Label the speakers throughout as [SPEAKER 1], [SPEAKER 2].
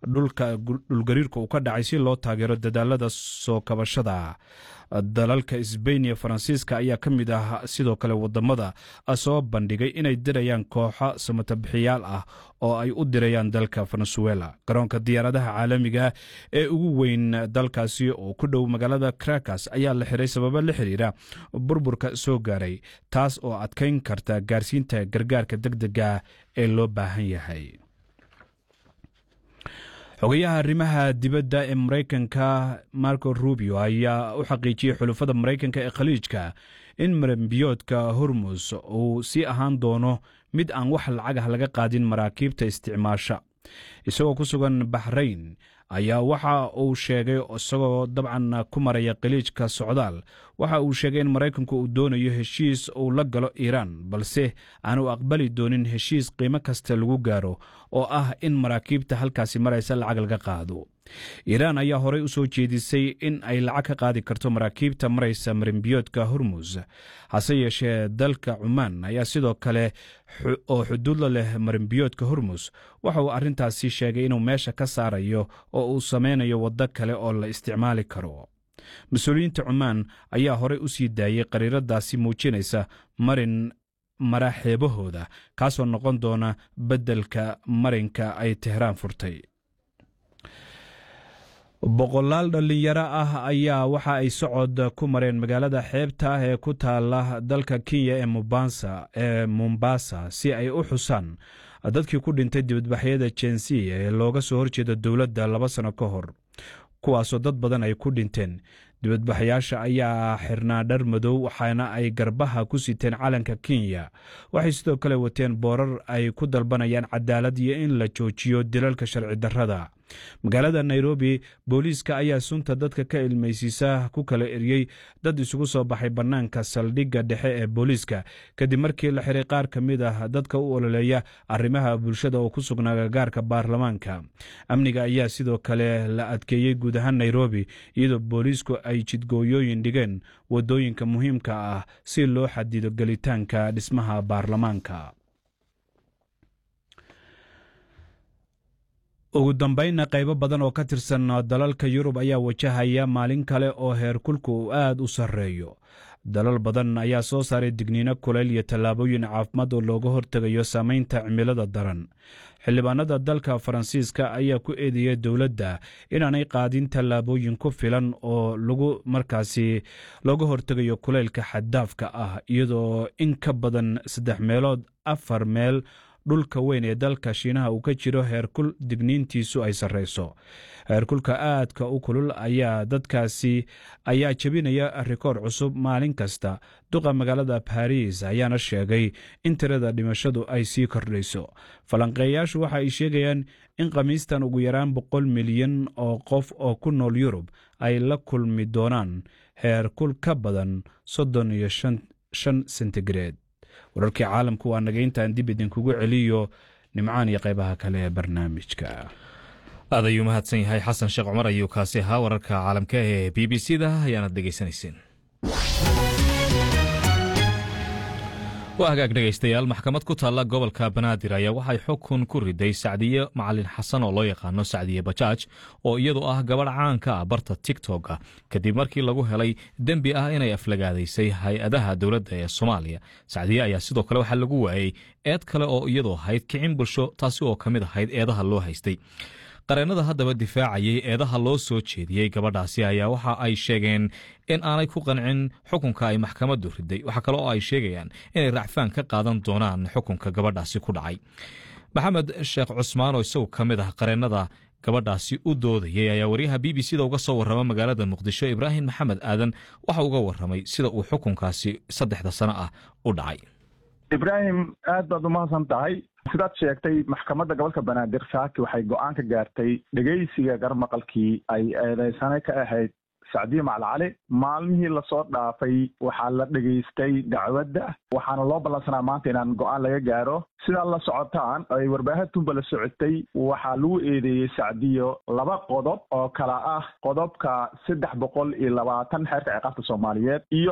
[SPEAKER 1] dhulgariirka uu ka dhacay si loo taageero dadaalada soo kabashada. dalalka Isbayn iyo Faransiiska ayaa ka mid ah sidoo kale wadamada soo bandhigay inay dirayaan kooxo samatabixiyaal ah oo ay u dirayaan dalka Venezuela. garoonka diyaaradaha caalamiga ee ugu weyn dalkaasi oo ku dhow magaalada Caracas ayaa la xiray sababo la xiriira burburka soo gaaray, taas oo adkeyn karta gaarsiinta gargaarka degdega ee loo baahan yahay. xogayaha arrimaha dibadda ee Mareykanka Marco Rubio ayaa u xaqiijiyey xulafada Mareykanka ee khaliijka in maranbiyoodka Hormuz uu sii ahaan doono mid aan wax lacag laga qaadin maraakiibta isticmaasha. isagoo ku sugan Bahrain ayaa waxa uu sheegay isagoo dabcan ku maraya khaliijka socdaal, waxa uu sheegay in Mareykanku uu doonayo heshiis uu la galo Iiraan, balse aanu aqbali doonin heshiis qiimo kasta lagu gaaro oo ah in maraakiibta halkaasi maraysa lacag laga qaado. Iiraan ayaa horey u soo jeedisay in ay lacag ka qaadi karto maraakiibta maraysa marinbiyoodka Hormuz. hase yeeshee dalka Cumaan ayaa sidoo kale oo xuduud la leh marinbiyoodka Hormuz waxa uu arrintaasi sheegay inuu meesha ka saarayo oo uu sameynayo waddo kale oo la isticmaali karo. mas-uuliyiinta Cumaan ayaa horey u sii daayey qariiradaasi muujinaysa marin maraxeebahooda kaasoo noqon doona beddelka marinka ay Tehraan furtay. boqolaal dhalinyaro ah ayaa waxa ay socod ku mareen magaalada xeebta ah ee ku taala dalka Kenya ee Mombasa si ay u xusaan dadkii ku dhintay dibadbaxyada Gen Z ee looga soo horjeeda dowladda 2 sano ka hor, kuwaasoo dad badan ay ku dhinteen. dibadbaxayaasha ayaa xirnaa dhar madow waxaana ay garbaha ku siteen calanka Kenya. waxay sidoo kale wateen boorar ay ku dalbanayaan cadaalad iyo in la joojiyo dilalka sharci darrada. magaalada Nairobi, booliiska ayaa sunta dadka ka ilmaysiisa ku kala eriyey dad isugu soo baxay bannaanka saldhigga dhexe ee booliiska kadib markii la xiray qaar ka mid ah dadka u ololeeya arrimaha bulshada oo ku sugnaa agagaarka baarlamaanka. amniga ayaa sidoo kale la adkeeyey guud ahaan Nairobi, iyadoo booliisku ay jidgooyooyin dhigeen waddooyinka muhiimka ah si loo xadido gelitaanka dhismaha baarlamaanka. ugu dambaynna qaybo badan oo ka tirsan dalalka Yurub ayaa wajahaya maalin kale oo heerkulku uu aad u sarreeyo. dalal badan ayaa soo saaray digniino kuleyl iyo tallaabooyin caafimaad oo looga hortegayo saamaynta cimilada daran. xildhibaanada dalka Faransiiska ayaa ku eedeeyay dowladda inaanay qaadin tallaabooyin ku filan oo looga hortegayo kuleylka xaddaafka ah, iyadoo in ka badan 3 meelood 4 meel dhulka weyn ee dalka Shiinaha uu ka jiro heerkul digniintiisu ay sarreyso. heerkulka aadka u kulul ayaa dadkaasi ayaa jebinaya rikoor cusub maalin kasta. duqa magaalada Paris ayaana sheegay in tirada dhimashadu ay sii kordhayso. falanqeeyaashu waxa ay sheegayaan in khamiistan ugu yaraan 100 milyan oo qof oo ku nool Yurub ay la kulmi doonaan heerkul ka badan 35 sentigrade. wararkii caalamku waa naga intaan dib idinkugu celiyo Nimcaan iyo qaybaha kale ee barnaamijka.
[SPEAKER 2] aad ayuu mahadsan yahay xasan sheekh cumar ayuu kaasi ahaa. wararka caalamka ee BBC-da ayaanad dhegaysanayseen. waa hagaag dhegaystayaal, maxkamad ku taalla gobolka Banaadir ayaa waxay xukun ku riday Sacdiye Macalin Xasan oo loo yaqaano Sacdiye Bajaaj, oo iyadu ah gabadh caan ka ah barta TikTok kadib markii lagu helay dembi ah inay aflagaadaysay hay-adaha dowladda ee Soomaaliya. Sacdiye ayaa sidoo kale waxaa lagu waayey eed kale oo iyadoo ahayd kicin bulsho, taasi oo ka mid ahayd eedaha loo haystay. qareennada haddaba difaacayay eedaha loo soo jeediyey gabadhaasi ayaa waxa ay sheegeen in aanay ku qancin xukunka ay maxkamaddu riday. waxa kale oo ay sheegayaan inay racfaan ka qaadan doonaan xukunka gabadhaasi ku dhacay. maxamed sheekh cusmaan oo isagu ka mid ah qareennada gabadhaasi u doodayay ayaa waryaha BBC-da uga soo warrama magaalada Muqdisho Ibraahim Maxamed Aadan waxa uga warramay sida uu xukunkaasi 3 sano ah u dhacay.
[SPEAKER 3] Ibraahim, aad baad u mahadsan tahay. sidaad sheegtay, maxkamadda gobolka Banaadir saaki waxay go'aan ka gaartay dhegeysiga garmaqalkii ay eedeysane ka ahayd sacdiye macalin cali maalmihii lasoo dhaafay waxaa la dhegaystay dacwadda waxaana loo ballansanaa maanta inaan go-aan laga gaaro sidaa la socotaan ay warbaahintunba la socotay waxaa lagu eedeeyey sacdiyo 2 qodob oo kala ah qodobka 320 xeerka ciqaabta Soomaaliyeed iyo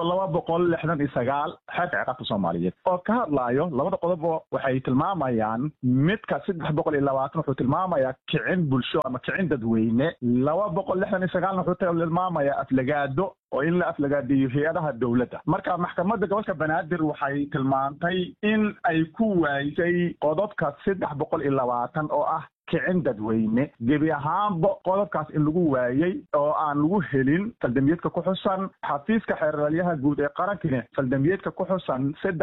[SPEAKER 3] 269 xeerka ciqaabta Soomaaliyeed oo ka hadlayo 2 qodob waxay tilmaamayaan midka 320 wuxuu tilmaamayaa kicin bulsho ama kicin dadweyne 269 wuxuu tilmaamayaa aflagaado oo in la aflagaadiyo hay'adaha dawladda marka maxkamadda gobolka Banaadir waxay tilmaantay in ay ku waayay qodobka 320 oo ah kicin dadweyne gebi ahaanba qodobkaas in lagu waayay oo aan lagu helin faldambiyeedka ku xusan xafiiska xeeraryaha guud ee qaranka faldambiyeedka ku xusan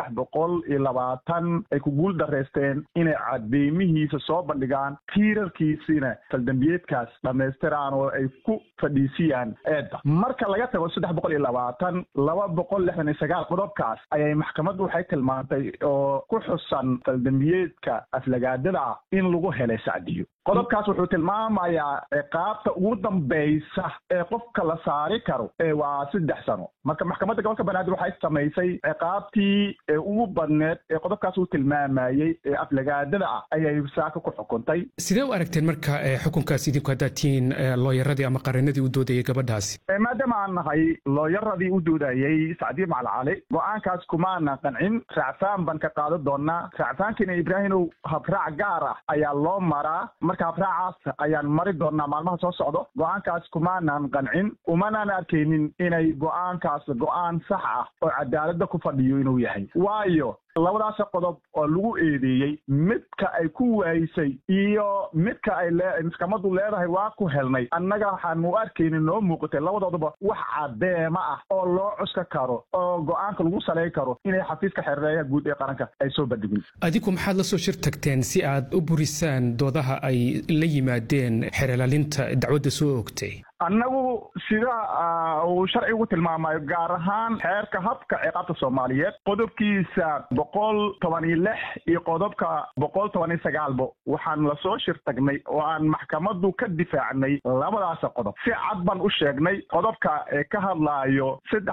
[SPEAKER 3] 320 ay ku guul dareysteen inay cadeymihiisa soo bandhigaan tiirarkiisina faldambiyeedkaas dhameystiraan oo ay ku fadhiisiyaan eedda marka laga tago 320 269 qodobkaas ayay maxkamaddu waxay tilmaantay oo ku xusan faldambiyeedka aflagaadada in lagu helay sacdiyo qodobkaas wuxuu tilmaamayaa ciqaabta ugu dambaysa ee qofka la saari karo waa 3 sano marka maxkamadda gobolka Banaadir waxay sameysay ciqaabtii ugu badneed ee qodobkaas uu tilmaamayay ee aflagaadada ayay saaka ku xukuntay
[SPEAKER 4] sidee u aragteen marka xukunkaas idinku hadaatiin looyaradii ama qaranadii u doodayay gabadhaasi
[SPEAKER 3] maadaama aan nahay looyaradii u doodayay sacdiye macalin cali go'aankaas kumaana qancin raacfaan ban ka qaadan doonaa raacfaankina Ibraahimow habraac gaar ah ayaa loo maraa marka habraacaas ayaan mari doonaa maalmaha soo socdo go'aankaas kumaanan qancin umanaan arkaynin inay go'aankaas go'aan sax ah oo cadaaladda ku fadhiyo inuu yahay waayo labadaas qodob oo lagu eedeeyay midka ay ku waayisay iyo midka ay maxkamaddu leedahay waa ku helnay annaga waxaan u arkaynin noo muuqatay labadooduba wax cadeema ah oo loo cuska karo oo go'aanka lagu saleey karo inay xafiiska xeeraryaha guud ee qaranka ay soo bandhigin
[SPEAKER 4] adigu maxaad la soo shir tagteen si aad u burisaan doodaha ay la yimaadeen xeerlaalinta dacwadda soo ogtay
[SPEAKER 3] annagu sida uu sharcigu tilmaamayo gaar ahaan xeerka habka ciqaabta Soomaaliyeed qodobkiisa 116 iyo qodobka 119 waxaan la soo shirtagnay oo aan maxkamaddu ka difaacnay labadaas qodob si cad baan u sheegnay qodobka ka hadlayo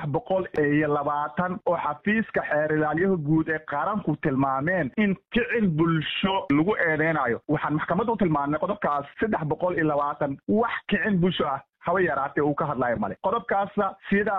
[SPEAKER 3] 320 oo xafiiska xeeraryaha guud ee qaranku tilmaameen in kicin bulsho lagu eedeynayo waxaan maxkamaddu tilmaanay qodobkaas 320 wax kicin bulsho ah hawa yaraatay uu ka hadlayo male qodobkaas sida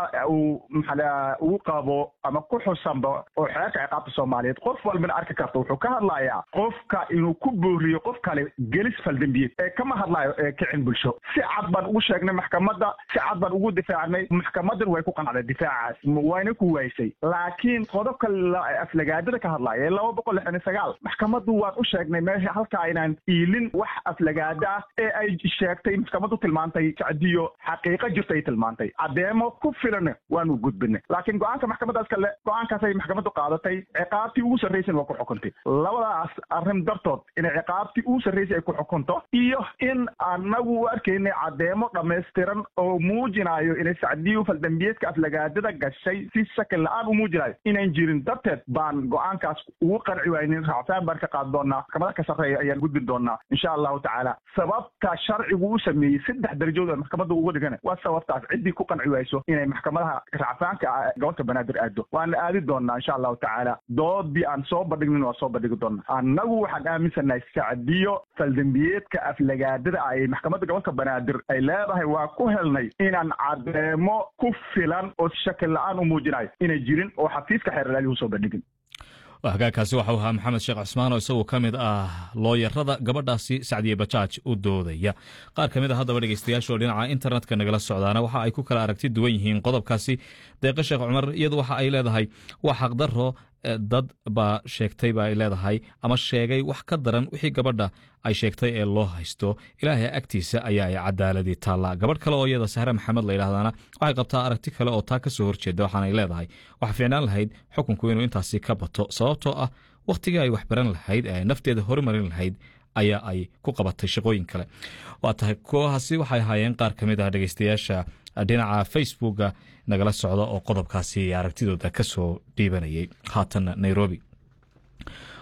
[SPEAKER 3] uu qabo ama ku xusanba oo xeerka ciqaabta Soomaaliyeed qof walba arki karto wuxuu ka hadlayaa qofka inuu ku booriyo qof kale gelis faldambiyeed kama hadlayo kicin bulsho si cad baan ugu sheegnay maxkamadda si cad baan ugu difaacnay maxkamaddu way ku qanacday difaacaas wayna ku waysay laakiin qodobka aflagaadada ka hadlaya 269 maxkamaddu waan u sheegnay meesha halka inaan iilin wax aflagaada ee ay sheegtay maxkamaddu tilmaantay sacdiyo xaqiiqo jirtay tilmaantay adeemo ku filan waanu gudbinay laakiin go'aanka maxkamadaas kale go'aankaas ay maxkamaddu qaadatay ciqaabtii ugu sarreysay waa ku xukuntay labadaas arrin dartood in ciqaabtii ugu sarreysay ay ku xukunto iyo in anagu arkaynay adeemo dhameystiran oo muujinayo in sacdiyo faldambiyeedka aflagaadada gashay si shakil la'aan u muujinayo inaan jirin darteed baan go'aankaas ugu qanci waaynin raacfaan baan ka qaad doonaa maxkamada ka sarreeya ayaan gudbin doonaa insha Allah ta'ala sababta sharcigu u sameeyay 3 darajood maxkamadda ugu dhigan waa sababtaas cidii ku qanci wayso inay maxkamadaha raacfaanka gobolka Banaadir aado waan aadi doonaa insha Allah ta'ala doodii aan soo bandhignin waa soo bandhigi doonaa annagu waxaan aaminsanahay sacdiyo faldambiyeedka aflagaadada ay maxkamadda gobolka Banaadir ay leedahay waa ku helnay inaan cadeemo ku filan oo shakil la'aan u muujinayo inay jirin oo xafiiska xeeraryaha soo bandhigin
[SPEAKER 2] hagaagkaasi waxa uu ahaa maxamed sheekh cusmaan oo isagu ka mid ah looyarada gabadhaasi sacdiye bajaaj u doodaya qaar ka mid a haddaba dhegeystayaasha oo dhinaca internetka nagala socdaana waxa ay ku kala aragti duwan yihiin qodobkaasi deeqa sheekh cumar iyadu waxa ay leedahay waa xaqdarro dad baa sheegtay ba ay leedahay ama sheegay wax ka daran wixii gabadha ay sheegtay ee loo haysto ilaahay agtiisa ayaa ay cadaaladii taallaa gabadh kale oo iyada sahre maxamed la yidhahdana waxay qabtaa aragti kale oo taa ka soo horjeeda waxaanay leedahay waxa fiicnaan lahayd xukunku inuu intaasi ka bato sababtoo ah wakhtigii ay waxbaran lahayd ee nafteeda horumarin lahayd ayaa ay ku qabatay shaqooyin kale waa tahay kuwahaasi waxay ahaayeen qaar ka mid ah dhegeystayaasha dhinaca facebooka nagala socda oo qodobkaasi aragtidooda ka soo dhiibanayay haatanna nairobi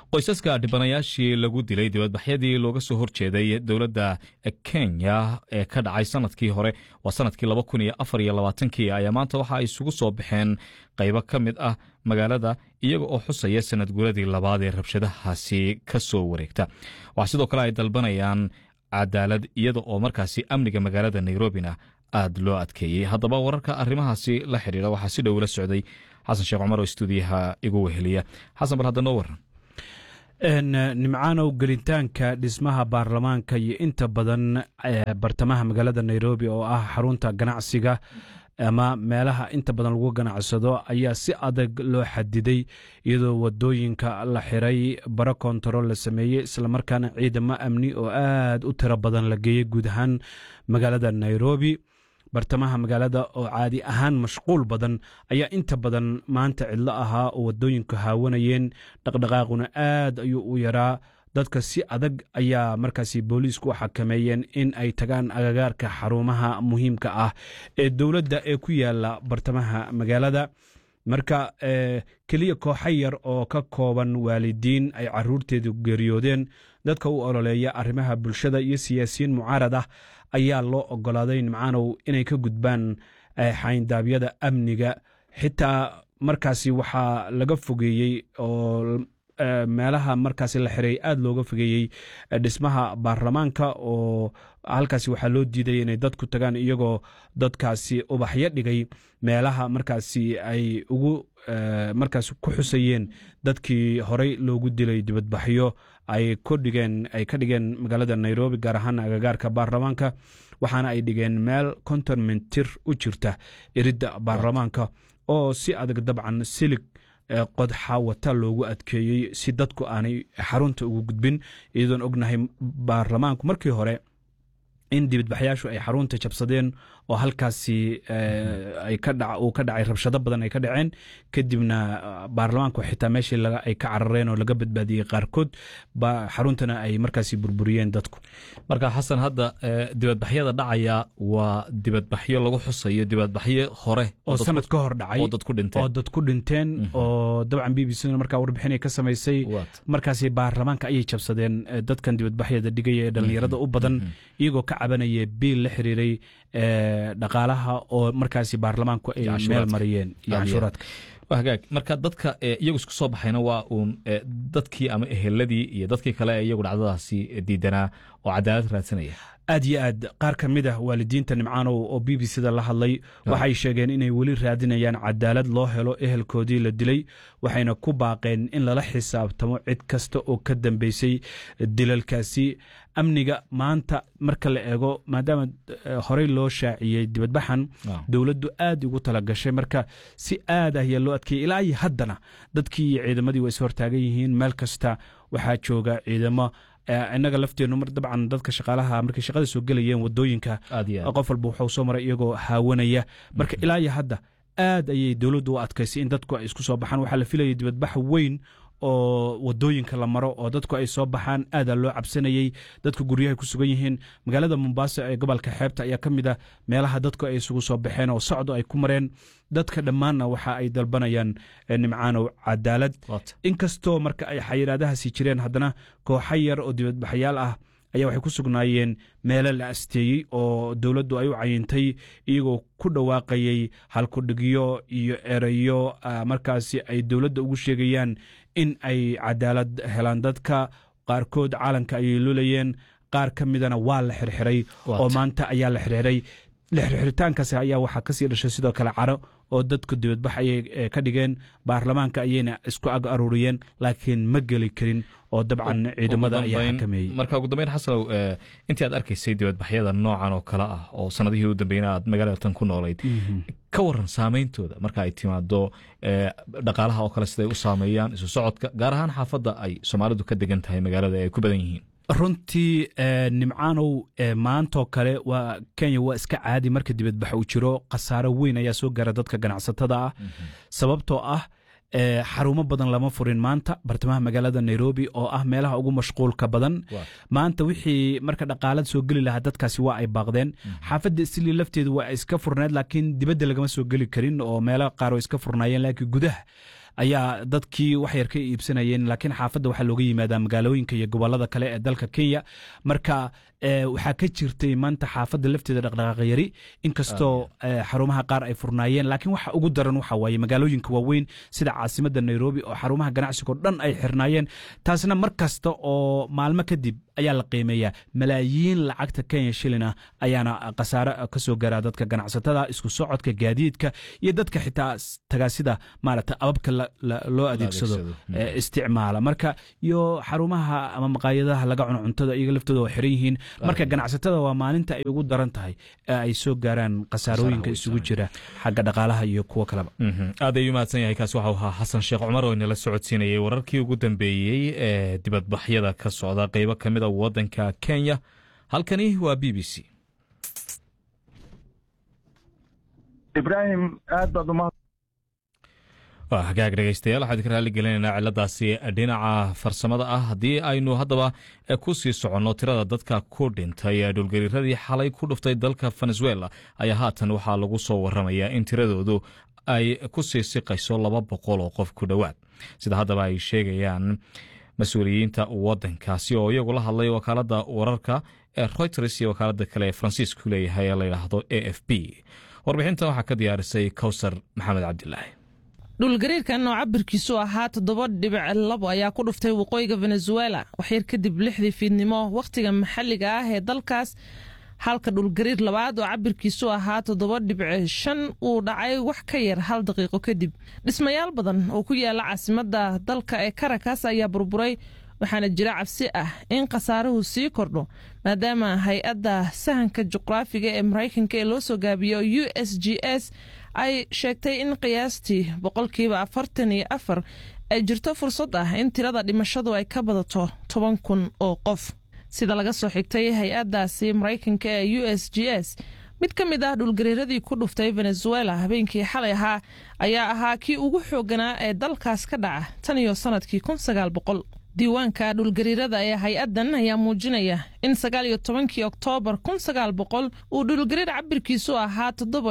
[SPEAKER 2] qoysaska dhibanayaashii lagu dilay dibadbaxyadii looga soo horjeeday dowladda Kenya ee ka dhacay sanadkii hore waa sanadkii 2024 ayaa maanta waxa ay isugu soo baxeen qaybo ka mid ah magaalada iyaga oo xusaya sanad guuladii labaad ee rabshadahaasi ka soo wareegta. waxaa sidoo kale ay dalbanayaan cadaalad iyada oo markaasi amniga magaalada Nairobina aad loo adkeeyey. haddaba wararka arrimahaasi la xiriira waxaa si dhow la socday xasan sheekh cumar oo stuudiyaha igu weheliya. xasan, bal hadda noo waran.
[SPEAKER 1] nimcaanow gelitaanka dhismaha baarlamaanka iyo inta badan bartamaha magaalada Nairobi oo ah xarunta ganacsiga ama meelaha inta badan lagu ganacsado ayaa si adag loo xadiday iyadoo wadooyinka la xiray, baro kontarool la sameeyey, islamarkaana ciidamo amni oo aad u tiro badan la geeyey guud ahaan magaalada Nairobi. bartamaha magaalada oo caadi ahaan mashquul badan ayaa inta badan maanta cidlo ahaa oo wadooyinku haawanayeen, dhaqdhaqaaquna aad ayuu u yaraa. dadka si adag ayaa markaasi booliisku u xakameeyeen in ay tagaan agagaarka xarumaha muhiimka ah ee dowladda ee ku yaala bartamaha magaalada. marka keliya kooxa yar oo ka kooban waalidiin ay caruurteedu geeriyoodeen, dadka u ololeeya arrimaha bulshada iyo siyaasiyiin mucaarad ah ayaa loo ogolaaday nimcaanow inay ka gudbaan xayndaabyada amniga. xitaa markaasi waxaa laga fogeeyey oo meelaha markaasi la xiray aad looga fogeeyey dhismaha baarlamaanka, oo halkaasi waxaa loo diiday inay dadku tagaan iyagoo dadkaasi ubaxyo dhigay meelaha markaasi ay ugu markaas ku xusayeen dadkii horey loogu dilay dibadbaxyo ay ka dhigeen magaalada Nairobi, gaar ahaan agagaarka baarlamaanka. waxaana ay dhigeen meel 50 mitir u jirta iridda baarlamaanka oo si adag dabcan silig qodxa wata loogu adkeeyey si dadku aanay xarunta ugu gudbin, iyadoon ognahay baarlamaanku markii hore in dibadbaxyaashu ay xarunta jabsadeen oo halkaasi uu ka dhacay rabshado badan ay ka dhaceen, kadibna baarlamaanku xitaa meeshii ay ka carareen oo laga badbaadiyey qaarkood, xaruntana ay markaasi burburiyeen dadku.
[SPEAKER 2] marka xasan, hadda dibadbaxyada dhacaya waa dibadbaxyo lagu xusayo dibadbaxyo hore
[SPEAKER 1] oo sanad ka hor dhacay oo dad ku dhinteen oo dabcan BBC markaa warbixinay ka samaysay. markaasi baarlamaanka ayay jabsadeen dadkan dibadbaxyada dhigaya ee dhallinyarada u badan, iyagoo ka cabanaya biil la xiriiray dhaqaalaha oo markaasi baarlamaanku ay meel mariyeen iyo canshuuraadka.
[SPEAKER 2] hagaag, marka dadka iyagu isku soo baxayna waa uun dadkii ama eheladii iyo dadkii kale ee iyagu dhacdadaasi diidanaa oo cadaalad raadsanaya.
[SPEAKER 1] aad iyo aad qaar ka mid ah waalidiinta nimcaanow oo BBC-da la hadlay waxay sheegeen inay weli raadinayaan cadaalad loo helo ehelkoodii la dilay, waxayna ku baaqeen in lala xisaabtamo cid kasta oo ka dambeysay dilalkaasi. amniga maanta marka la eego, maadaama horey loo shaaciyey dibadbaxan, dowladdu aad ugu tala gashay, marka si aad ah ayaa loo adkeeyey. ilaa iyo haddana dadkii iyo ciidamadii waa is hortaagan yihiin, meel kasta waxaa jooga ciidamo. innaga lafteennu dabcan dadka shaqaalaha markay shaqada soo gelayeen wadooyinka, qof walba wuxuu soo maray iyagoo haawanaya. marka ilaa iyo hadda aad ayay dowladdu u adkaysay in dadku ay isku soo baxaan. waxaa la filayay dibadbax weyn oo wadooyinka la maro oo dadku ay soo baxaan, aadaa loo cabsanayey. dadku guryahay ku sugan yihiin. magaalada Mombasa ee gobolka xeebta ayaa ka mid ah meelaha dadku ay isugu soo baxeen oo socdo ay ku mareen. dadka dhammaanna waxa ay dalbanayaan nimcaanow cadaalad. inkastoo marka ay xayiraadahaasi jireen, haddana kooxa yar oo dibadbaxyaal ah ayaa waxay ku sugnaayeen meelo la asteeyey oo dowladdu ay u cayintay, iyagoo ku dhawaaqayey halkudhigyo iyo erayo markaasi ay dowladda ugu sheegayaan in ay cadaalad helaan. dadka qaarkood caalanka ayay lulayeen, qaar ka midana waa la xirxiray oo maanta ayaa la xirxiray. xirxiritaankaasi ayaa waxaa kasii dhashay sidoo kale caro oo dadku dibadbax ayay ka dhigeen. baarlamaanka ayayna isku ag aruuriyeen, laakiin ma geli karin oo dabcan ciidamada ayaa xakameeyey.
[SPEAKER 2] marka ugu dambeyn xasanow, intii aad arkaysay dibadbaxyada noocan oo kale ah oo sanadihii u dambeeyna aad magaalada tan ku noolayd, ka waran saameyntooda marka ay timaado dhaqaalaha oo kale siday u saameeyaan isu socodka, gaar ahaan xaafadda ay Soomaalidu ka degan tahay magaalada ay ku badan yihiin?
[SPEAKER 1] runtii nimcaanow maantoo kale waa Kenya waa iska caadi marka dibadbax uu jiro. khasaaro weyn ayaa soo gaara dadka ganacsatada ah, sababtoo ah xarumo badan lama furin maanta bartamaha magaalada Nairobi oo ah meelaha ugu mashquulka badan. maanta wixii marka dhaqaalad soo geli lahaa dadkaasi waa ay baaqdeen. xaafadda Islii lafteedu waa iska furneed, laakiin dibadda lagama soo geli karin oo meelo qaar oo iska furnaayeen, laakiin gudaha ayaa dadkii wax yar ka iibsanayeen, laakiin xaafadda waxaa looga yimaadaa magaalooyinka iyo gobolada kale ee dalka Kenya. Marka waxaa ka jirtay maanta xaafadda lafteeda dhaqdhaqaaq yari, inkastoo xarumaha qaar ay furnaayeen, laakiin waxa ugu daran waxa waaye magaalooyinka waaweyn sida caasimadda Nairobi oo xarumaha ganacsiga oo dhan ay xirnaayeen. taasna mar kasta oo maalmo kadib ayaa la qiimeeyaa malaayiin lacagta Kenya shilling ah ayaana khasaare ka soo gaara dadka ganacsatada, isku socodka gaadiidka iyo dadka xitaa tagaasida maaragtay ababka loo adeegsado isticmaala. marka iyo xarumaha ama maqaayadaha laga cuno cuntada iyaga laftooda waa xiran yihiin. marka ganacsatada waa maalinta ay ugu daran tahay ay soo gaaraan khasaarooyinka isugu jira xagga dhaqaalaha iyo kuwa kaleba.
[SPEAKER 2] aad ayuu mahadsan yahay. kaasi waxa uu ahaa Xasan Sheekh Cumar oo inala socodsiinayay wararkii ugu dambeeyey ee dibadbaxyada ka socda qaybo ka mid ah waddanka Kenya. halkani waa BBC.
[SPEAKER 3] Ibrahim aad baad uma
[SPEAKER 2] hagaag dhegaystayaal, waxaan idin raali gelinaynaa ciladaasi dhinaca farsamada ah. haddii aynu haddaba ku sii soconno, tirada dadka ku dhintay ee dhulgariiradii xalay ku dhuftay dalka Venezuela ayaa haatan waxaa lagu soo waramayaa in tiradoodu ay ku sii siqayso 200 oo qof ku dhowaad, sida haddaba ay sheegayaan mas-uuliyiinta waddankaasi oo iyagu la hadlay wakaaladda wararka ee Reuters iyo wakaaladda kale ee Faransiisku leeyahay ee la yidhaahdo AFP. warbixintan waxaa ka diyaarisay Kawsar Maxamed Cabdilaahi.
[SPEAKER 5] dhulgariirkan oo cabirkiisu ahaa 7.2 ayaa ku dhuftay waqooyiga Venezuela waxyar kadib 6 fiidnimo waqtiga maxalliga ah ee dalkaas, halka dhulgariir labaad oo cabirkiisu ahaa 7.5 uu dhacay wax ka yar 1 daqiiqo kadib. dhismayaal badan oo ku yaala caasimadda dalka ee Caracas ayaa burburay, waxaana jira cabsi ah in khasaaruhu sii kordho maadaama hay-adda sahanka juqraafiga ee Mareykanka ee loo soo gaabiyo USGS ay sheegtay in qiyaastii 44% ay jirto fursad ah in tirada dhimashadu ay ka badato 10,000 oo qof. sida laga soo xigtay hay-addaasi Mareykanka ee USGS, mid ka mid ah dhulgariiradii ku dhuftay Venezuela habeenkii xalay ahaa ayaa ahaa kii ugu xoogganaa ee dalkaas ka dhaca tan iyo sanadkii 1900. diiwaanka dhulgariirada ee hay-addan ayaa muujinaya in 19 Oktoobar 1900 uu dhulgariir cabirkiisu ahaa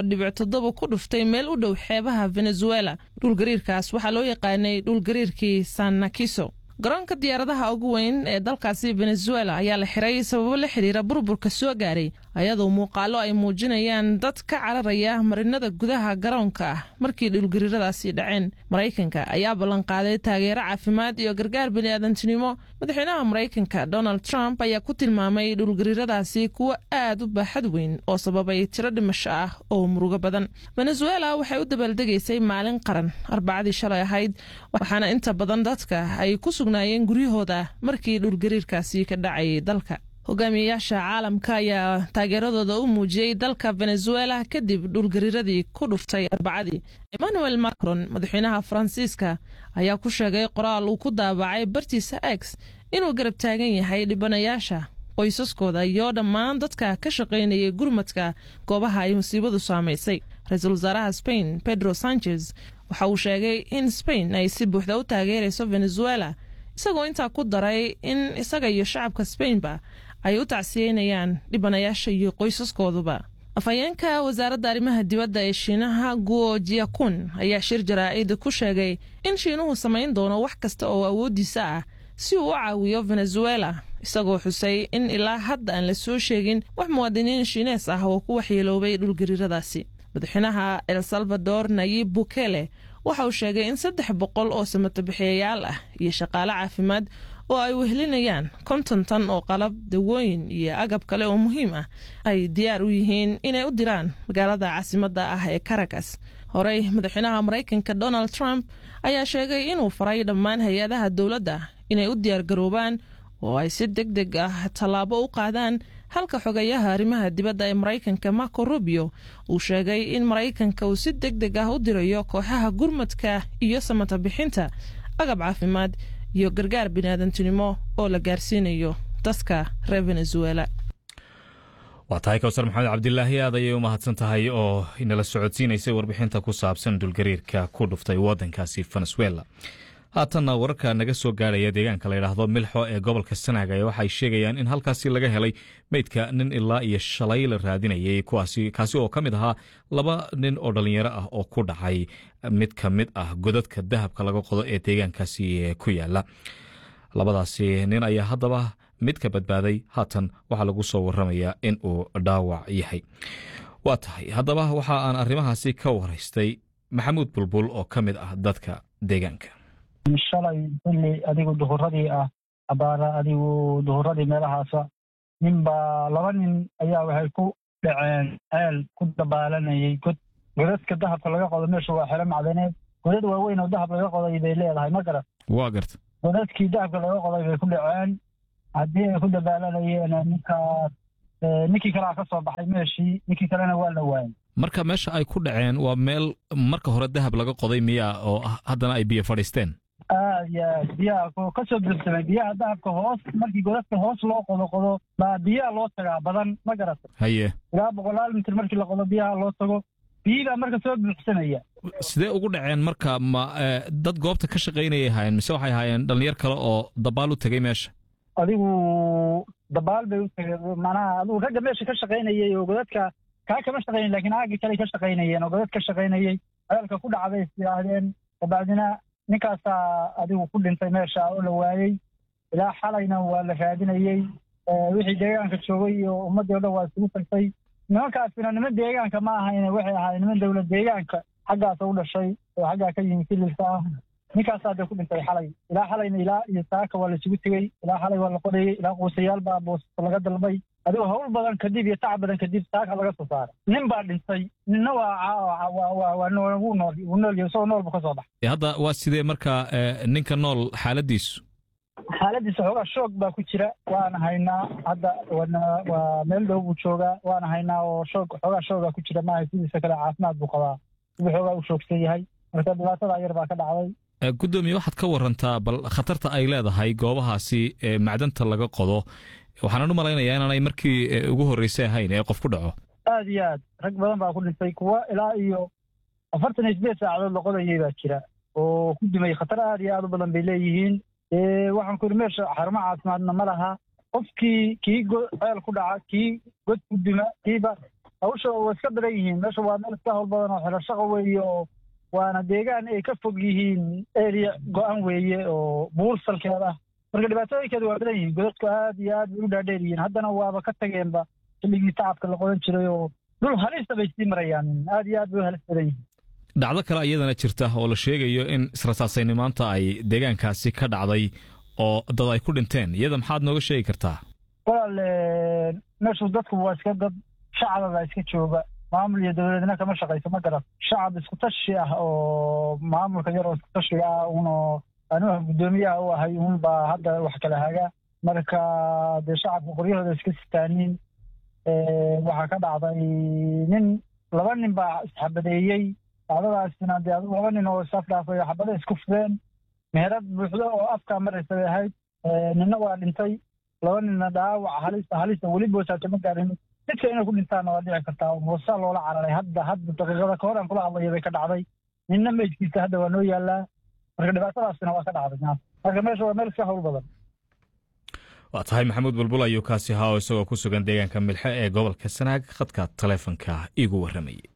[SPEAKER 5] 7.7 ku dhuftay meel u dhow xeebaha Venezuela. dhulgariirkaas waxaa loo yaqaanay dhulgariirkii San Nakiso. garoonka diyaaradaha ugu weyn ee dalkaasi Venezuela ayaa la xiray sababo la xiriira burburka soo gaaray, ayadoo muuqaalo ay muujinayaan dad ka cararaya marinada gudaha garoonka ah markii dhulgariiradaasi dhaceen. Mareykanka ayaa ballan qaaday taageero caafimaad iyo gargaar bini'aadantinimo. madaxweynaha Mareykanka Donald Trump ayaa ku tilmaamay dhulgariiradaasi kuwo aad u baaxad weyn oo sababay tiro dhimasho ah oo murugo badan. Venezuela waxay u dabaaldegaysay maalin qaran Arbacadii shalay ahayd, waxaana inta badan dadka ay ku sugnaayeen guryahooda markii dhulgariirkaasi ka dhacay dalka. hogaamiyayaasha caalamka ayaa taageeradooda u muujiyey dalka Venezuela kadib dhulgariiradii ku dhuftay Arbacadii. Emmanuel Macron, madaxweynaha Faransiiska, ayaa ku sheegay qoraal uu ku daabacay bartiisa X inuu garab taagan yahay dhibanayaasha, qoysaskooda iyo dhammaan dadka ka shaqaynayay gurmadka goobaha ay musiibadu saamaysay. Ra'iisul wasaaraha Spain Pedro Sanchez waxa uu sheegay in Spain ay si buuxda u taageerayso Venezuela, isagoo intaa ku daray in isaga iyo shacabka Spainba ay u tacsiyeynayaan dhibanayaasha iyo qoysaskooduba. afhayeenka wasaaradda arrimaha dibadda ee Shiinaha Guo Jiakun ayaa shir jaraa'id ku sheegay in Shiinuhu samayn doono wax kasta oo awoodiisa ah si uu u caawiyo Venezuela, isagoo xusay in ilaa hadda aan la soo sheegin wax muwaadiniin Shiinees ah oo ku waxyeeloobay dhulgariiradaasi. madaxweynaha El Salvador Nayib Bukele waxa uu sheegay in 300 oo samatabixiyayaal ah iyo shaqaale caafimaad oo ay wehelinayaan 50 tan oo qalab, dawooyin iyo agab kale oo muhiim ah ay diyaar u yihiin inay u diraan magaalada caasimadda ah ee Caracas. horey madaxweynaha Mareykanka Donald Trump ayaa sheegay inuu faray dhammaan hay-adaha dowladda inay u diyaar garoobaan oo ay si degdeg ah tallaabo u qaadaan, halka xogayaha arrimaha dibadda ee Mareykanka Marco Rubio uu sheegay in Mareykanka uu si degdeg ah u dirayo kooxaha gurmadka iyo samata bixinta agab caafimaad iyo gargaar bini'aadantinimo oo la gaarsiinayo dadka reer Venezuela.
[SPEAKER 2] waa tahay Kawsar Maxamed Cabdilaahi, aad ayay u mahadsan tahay oo inala socodsiinaysay warbixinta ku saabsan dhulgariirka ku dhuftay waddankaasi Venezuela. haatanna wararka naga soo gaaraya deegaanka la yidhaahdo milxo ee gobolka sanaag ayaa waxay sheegayaan in halkaasi laga helay meydka nin ilaa iyo shalay la raadinayay kaasi oo ka mid ahaa 2 nin oo dhallinyaro ah oo ku dhacay mid ka mid ah godadka dahabka laga qodo ee deegaankaasi ku yaala labadaasi nin ayaa haddaba mid ka badbaaday haatan waxaa lagu soo waramayaa in uu dhaawac yahay waa tahay haddaba waxa aan arrimahaasi ka waraystay maxamuud bulbul oo ka mid ah dadka deegaanka
[SPEAKER 6] shalay xilli adigu duhuradii ah abaara adigu duhuradii meelahaasa ninbaa 2 nin ayaa waxay ku dhaceen ceel ku dabaalanayay godadka dahabka laga qodo meesha waa xero macdaneed godad waaweyn oo dahab laga qoday bay leedahay ma garat
[SPEAKER 2] waa garta
[SPEAKER 6] godadkii dahabka laga qoday bay ku dhaceen haddii ay ku dabaalanayeen ninkii kalea ka soo baxay meeshii ninkii kalena waa la waayay
[SPEAKER 2] marka meesha ay ku dhaceen waa meel marka hore dahab laga qoday miyaa oo haddana ay biyo fadhiisteen
[SPEAKER 6] biyaha ka soo buuxsamay biyaha dahabka hoos markii godadka hoos loo qodo baa biyaha loo tagaa badan ma garata
[SPEAKER 2] haye
[SPEAKER 6] ilaa 100 mitir markii la qodo biyaha loo tago biyibaa marka soo buuxsamaya
[SPEAKER 2] sidee ugu dhaceen marka ma dad goobta ka shaqaynayay ahaayeen mise waxay ahaayeen dhallinyar kale oo dabaal u tegay meesha
[SPEAKER 6] adigu dabaal bay u tegay macnaha adigu ragga meesha ka shaqaynayay oo godadka kaa kama shaqaynayn laakiin aagii kale ka shaqaynayeen oo godad ka shaqaynayay ceelka ku dhacday is yidhaahdeen kabacdina ninkaasaa adigu ku dhintay meesha oo la waayey ilaa xalayna waa la raadinayey wixii deegaanka joogay iyo ummaddii o dhan waa isugu tagtay nimankaasina niman deegaanka ma ahayn waxay ahaayeen niman dowlad deegaanka xaggaasa u dhashay oo xaggaa ka yimi sililka ah ninkaasaa dee ku dhintay xalay ilaa xalayna ilaa iyo saaka waa la isugu tegey ilaa xalay waa la qodayey ilaa quusayaal baa boosta laga dalbay adigoo hawl badan kadib iyo tacab badan kadib saaka laga soo saaray nin baa dhintay ninna waa wuu nool isagoo nool buu ka soo baxay
[SPEAKER 2] hadda waa sidee marka ninka nool xaaladiisu
[SPEAKER 6] xoogaa shoog baa ku jira waana haynaa hadda waa meel dhow buu joogaa waana haynaa oo xoogaa shoogaa ku jira maaha sidiisa kale caafimaad buu qabaa siduu xoogaa u shoogsan yahay marka dhibaatada yar baa ka dhacday
[SPEAKER 2] gudoomiye waxaad ka warantaa bal khatarta ay leedahay goobahaasi macdanta laga qodo waxaanan u malaynayaa inaanay markii ugu horreysay ahayn ee qof ku dhaco
[SPEAKER 6] aad iyo aad rag badan baa ku dhintay kuwa ilaa iyo 48 saacadood la qodayay baa jira oo ku dimay khatar aad iyo aad u badan bay leeyihiin waxaan ku yidhi meesha xarumo caafimaadna ma laha qofkii kii ceel ku dhaca kii god ku dima kiiba hawsha waa iska badan yihiin meesha waa meel iska hawl badan oo xero shaqo weeye oo waana deegaan ay ka fog yihiin area go-an weeye oo buur salkeed ah marka dhibaatooyinkeeda waa badan yihiin godadku aad iyo aad bay u dhaadheer yihiin haddana waaba ka tageenba xilligii tacabka la qodan jiray oo dhul halista bay sii marayaan aad iyo aad bay u halis badan yihiin
[SPEAKER 2] dhacdo kale iyadana jirta oo la sheegayo in israsaasaynimaanta ay deegaankaasi ka dhacday oo dad ay ku dhinteen iyada maxaad nooga sheegi kartaa
[SPEAKER 6] walaal meeshu dadku waa iska dad shacababa iska jooga maamul iyo dowladna kama shaqayso ma garat shacab isku tashi ah oo maamulka yar oo isku tashiga ah unoo anuha guddoomiyaha u ahay unbaa hadda wax kala haga marka dee shacabka qoryahooda iska sitaaniin waxaa ka dhacday 2 nin baa isxabadeeyey dhacdadaasina dee adigu 2 nin oo isafdhaafay xabada isku fudeen meherad buuxdo oo afkaa maraysa bay ahayd ninna waa dhintay 2 ninna dhaawac halista weli boosaato ma gaarin dadka inay ku dhintaanna waa dhici kartaa moosaa loola cararay hadda daqiiqada ka hor aan kula hadlaya bay ka dhacday ninna meydkiisa hadda waa noo yaallaa marka dhibaatadaasina waa ka dhacday marka meesha waa meel iska hawl badan
[SPEAKER 2] waa tahay maxamuud bulbul ayuu kaasi ahaa oo isagoo ku sugan deegaanka milxe ee gobolka sanaag khadka taleefanka iigu warramayay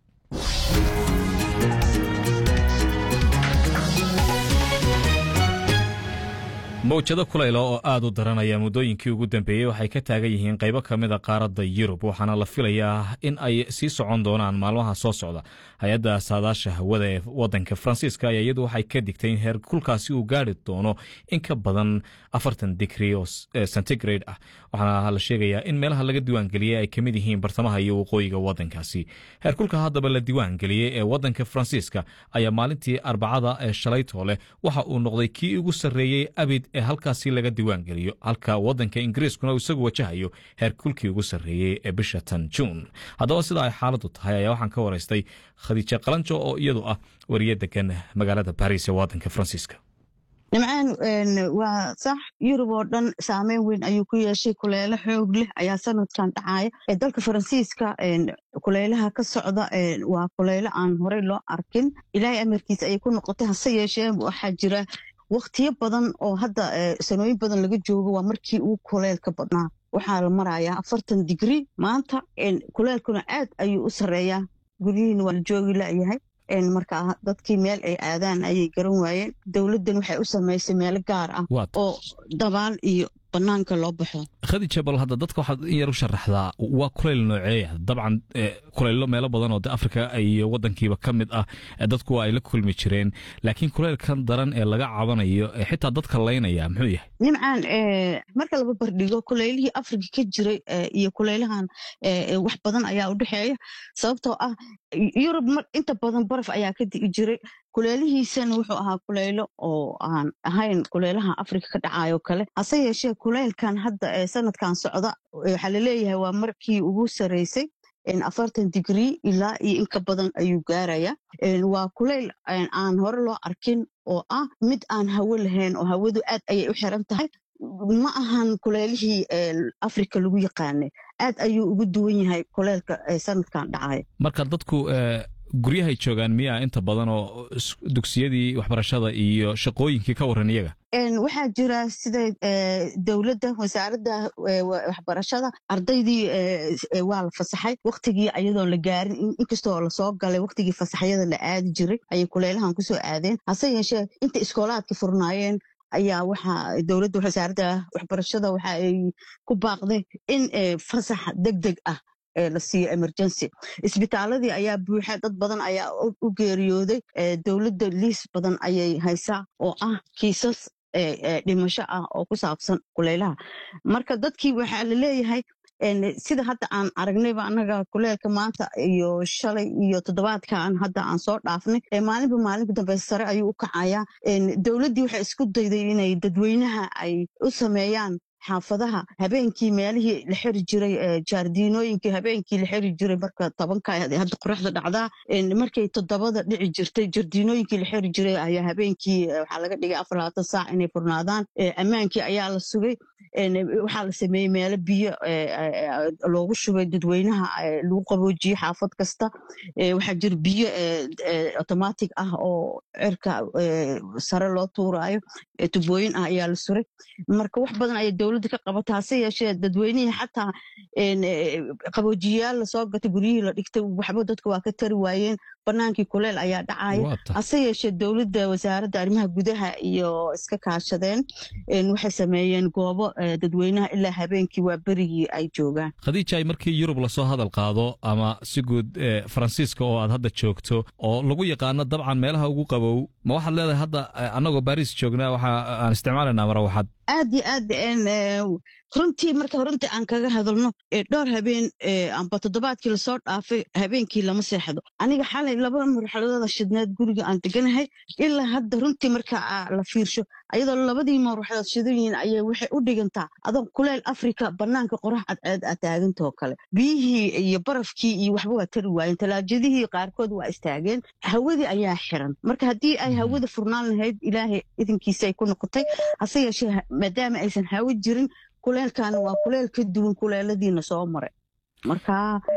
[SPEAKER 2] mawjado kulayla oo aad u daranaya muddooyinkii ugu dambeeyey waxay ka taagan yihiin qaybo ka mid a qaaradda yurub waxaana la filayaa in ay sii socon doonaan maalmaha soo socda hay-adda saadaasha hawada ee waddanka faransiiska ayaa iyadu waxay ka digtay in heerkulkaasi uu gaari doono in ka badan 40 digrii oo centigrade ah waxaana la sheegayaa in meelaha laga diiwaangeliyey ay ka mid yihiin bartamaha iyo waqooyiga waddankaasi heerkulka haddaba la diiwaangeliyey ee waddanka faransiiska ayaa maalintii arbacada ee shalaytoole waxa uu noqday kii ugu sarreeyey abid ee halkaasi laga diiwaangeliyo halka waddanka ingiriiskuna uu isagu wajahayo heerkulkii ugu sarreeyey ee bisha tan juun haddaba sida ay xaaladdu tahay ayaa waxaan ka waraystay khadiija qalanjo oo iyadu ah wariye degan magaalada baris ee waddanka faransiiska
[SPEAKER 7] nimcaan waa sax yurub oo dhan saameyn weyn ayuu ku yeeshay kuleelo xoog leh ayaa sanadkan dhacaya ee dalka faransiiska kuleelaha ka socda waa kuleelo aan horey loo arkin ilaahay amarkiisa ayay ku noqotay hase yeeshee waxaa jira waqtiyo badan oo hadda sanooyin badan laga joogo waa markii uu kuleelka badnaa waxaa la marayaa 40 digrii maanta kuleelkuna aad ayuu u sareeyaa guryihiina waa la joogi la'yahay marka dadkii meel ay aadaan ayay garan waayeen dowladdan waxay u samaysay meelo gaar ah oo dabaal iyo banaanka loo baxo
[SPEAKER 2] khadija bal hadda dadka waxaad in yar u sharaxdaa waa kuleyl nooceeya dabcan kuleylo meelo badan oo Afrika iyo wadankiiba ka mid ah dadku ay la kulmi jireen laakiin kuleylkan daran ee laga cabanayo xitaa dadka leynaya muxuu yahay
[SPEAKER 7] nimcaan marka la barbardhigo kuleylihii Afrika ka jiray iyo kuleylahan wax badan ayaa u dhaxeeya sababtoo ah Yurub inta badan baraf ayaa ka digi jiray kuleelihiisana wuxuu ahaa kuleylo oo aan ahayn kuleylaha Afrika ka dhacayo kale hase yeeshee kuleylkan hadda sanadkan socda waxa la leeyahay waa markii ugu sareysay 40 digrii ilaa iyo in ka badan ayuu gaaraya waa kuleyl aan hore loo arkin oo ah mid aan hawo lahayn oo hawadu aad ayay u xiran tahay ma ahan kuleelihii Afrika lagu yaqaanay aad ayuu ugu duwan yahay kuleelka sanadkan dhacay
[SPEAKER 2] marka dadku guryahay joogaan miyaa inta badan oo dugsiyadii waxbarashada iyo shaqooyinkii ka waran iyaga
[SPEAKER 7] waxaa jira sida dowladda wasaaradda waxbarashada ardaydii waa la fasaxay waqtigii ayadoon la gaarin inkastoo la soo galay waqtigii fasaxyada la aadi jiray ayay kuleelahan ku soo aadeen hase yeeshee inta iskoolaadka furnaayeen ayaa waxa dowladda wasaaradda waxbarashada waxa ay ku baaqday in fasax degdeg ah la siiyo emergency isbitaaladii ayaa buuxa dad badan ayaa u geeriyooday dowladda liis badan ayay haysaa oo ah kiisas dhimasho ah oo ku saabsan kuleylaha marka dadkii waxaa la leeyahay sida hadda aan aragnayba annaga kuleelka maanta iyo shalay iyo toddobaadkan hadda aan soo dhaafnay maalinka dambe sare ayuu u kacayaa dowladdii waxay isku dayday inay dadweynaha ay u sameeyaan xaafadaha habeenkii meelihii la xiri jiray jaardiinooyinkii habeenkii la xiri jiray marka 10ka hadda qorraxda dhacdaa markay 7da dhici jirtay jaardiinooyinkii la xiri jiray ayaa habeenkii waxa laga dhigay 24 saac inay furnaadaan ammaankii ayaa la sugay waxa la sameeyay meelo biyo loogu shubay dadweynaha lagu qaboojiyay xaafad kasta waxa jir biyo automatic ah oo cirka sare loo tuurayo tubooyin ah ayaa la suray marka wax badan ay dowladda ka qabatay hase yeeshee dadweynihii xataa qaboojiyaal la soo gatay guryihii la dhigtay waxba dadku waa ka tari waayeen banaankii kuleel ayaa dhacaya hase yeeshee dowladda wasaaradda arrimaha gudaha iyo iska kaashadeen waxay sameeyeen goobo dadweynaha ilaa habeenkii waa berigii ay joogaan
[SPEAKER 2] khadiija markii Yurub la soo hadal qaado ama si guud Faransiiska oo aad hadda joogto oo lagu yaqaan dabcan meelaha ugu qabow ma waxaad leedahay hadda anagoo Paris joognaa waxa aan isticmaalanaa marawaxad
[SPEAKER 7] aad runtii marka runtii aan kaga hadalno dhowr habeen amba toddobaadkii lasoo dhaafay habeenkii lama seexdo aniga xalay 2 marxaladood shidneed guriga aan deganahay ilaa hadda runtii marka la fiirsho ayadoo labadii marxaladood shidayin ayay waxay u dhigantaa adoo kuleel Afrika banaanka qorax cad taagantoo kale biyihii iyo barafkii iyo waxba waa tari waayeen talaajadihii qaarkood waa istaageen hawadii ayaa xiran marka haddii ay hawada furnaan lahayd ilaahay idinkiisa ay ku noqotay hase yeeshee maadaama aysan hawo jirin kuleelkan waa kuleel ka duwan kuleeladiina soo maray marka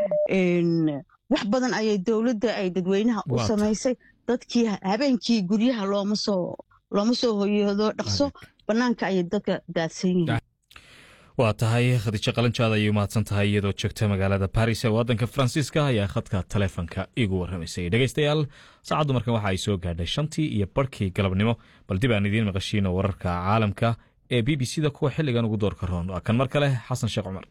[SPEAKER 7] wax badan ayay dowladda ay dadweynaha u samaysay dadkii habeenkii guryaha looma soo hoyado dhaqso banaanka ayay dadka daadsan yihiin
[SPEAKER 2] waa tahay khadiija qalanjaada ayay mahadsan tahay iyadoo joogta magaalada Paris ee wadanka Faransiiska ayaa khadka taleefanka igu warramaysay dhageystayaal saacadu markan waxa ay soo gaadhay 5:00 galabnimo bal dib aan idiin maqashiino wararka caalamka ee BBC-da kuwa xilligan ugu doorka roon waa kan mar kale xasan sheekh cumar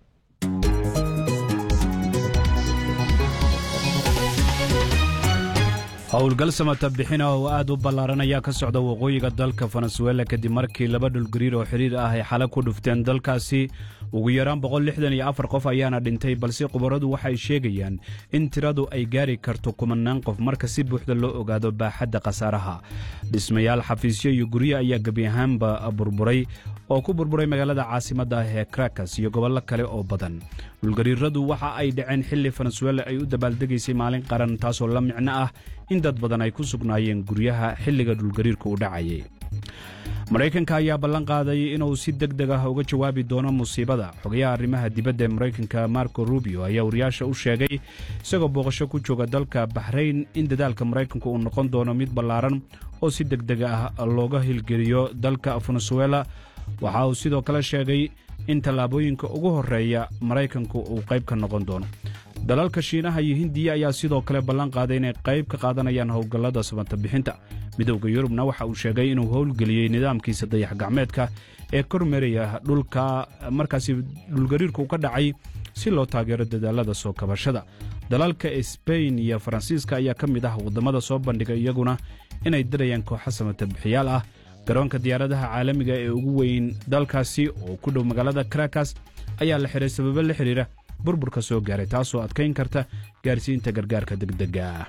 [SPEAKER 1] howlgal samata bixina oo aad u ballaaran ayaa ka socda waqooyiga dalka Venezuela kadib markii 2 dhulgariir oo xiriir ah ay xalay ku dhufteen dalkaasi ugu yaraan 164 qof ayaana dhintay balse khubaradu waxay sheegayaan in tiradu ay gaari karto 10 qof marka si buuxda loo ogaado baaxadda khasaaraha dhismayaal xafiisyo iyo guryo ayaa gabi ahaanba burburay oo ku burburay magaalada caasimadda ah ee Caracas iyo gobollo kale oo badan dhulgariiradu waxa ay dhaceen xilli Venezuela ay u dabaaldegaysay maalin qaran taasoo la micno ah in dad badan ay ku sugnaayeen guryaha xilliga dhulgariirku u dhacayay maraykanka ayaa ballan qaaday inuu si degdeg ah uga jawaabi doono musiibada. xogayaha arrimaha dibadda ee maraykanka marco rubio ayaa wariyaasha u sheegay isagoo booqasho ku jooga dalka Bahrain in dadaalka maraykanku uu noqon doono mid ballaaran oo si degdeg ah looga hilgeliyo dalka Venezuela. waxa uu sidoo kale sheegay in tallaabooyinka ugu horreeya maraykanku uu qayb ka noqon doono. dalalka Shiinaha iyo Hindiya ayaa sidoo kale ballan qaaday inay qayb ka qaadanayaan howlgallada samata bixinta. midowga Yurubna waxa uu sheegay inuu howlgeliyey nidaamkiisa dayax gacmeedka ee kormeeraya dhulka markaasi dhulgariirku ka dhacay si loo taageero dadaalada soo kabashada. dalalka Spain iyo Faransiiska ayaa ka mid ah wadamada soo bandhigay iyaguna inay dirayaan kooxo samata bixiyaal ah. garoonka diyaaradaha caalamiga ee ugu weyn dalkaasi oo ku dhow magaalada Caracas ayaa la xiray sababo la xiriira burburka soo gaaray, taasoo adkayn karta gaarsiinta gargaarka degdega ah.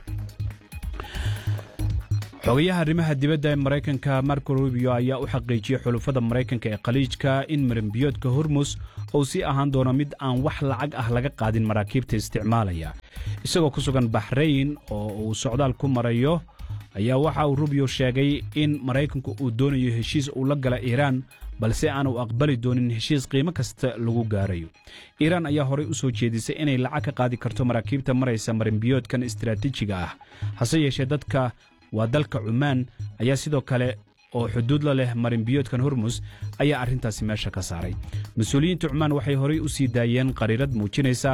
[SPEAKER 1] xogayaha arrimaha dibadda ee maraykanka marco rubio ayaa u xaqiijiyey xulufada maraykanka ee khaliijka in marinbiyoodka Hormuz uu sii ahaan doono mid aan wax lacag ah laga qaadin maraakiibta isticmaalaya. isagoo ku sugan Bahrain oo uu socdaal ku marayo ayaa waxa uu rubio sheegay in maraykanku uu doonayo heshiis uu la gala Iiraan, balse aanu aqbali doonin heshiis qiimo kasta lagu gaarayo. Iiraan ayaa horey u soo jeedisay inay lacag ka qaadi karto maraakiibta maraysa marinbiyoodkan istiraatiijiga ah. hase yeeshee waa dalka Cumaan ayaa sidoo kale oo xuduud la leh marinbiyoodkan Hormuz ayaa arrintaasi meesha ka saaray. mas'uuliyiinta Cumaan waxay horey u sii daayeen qariirad muujinaysa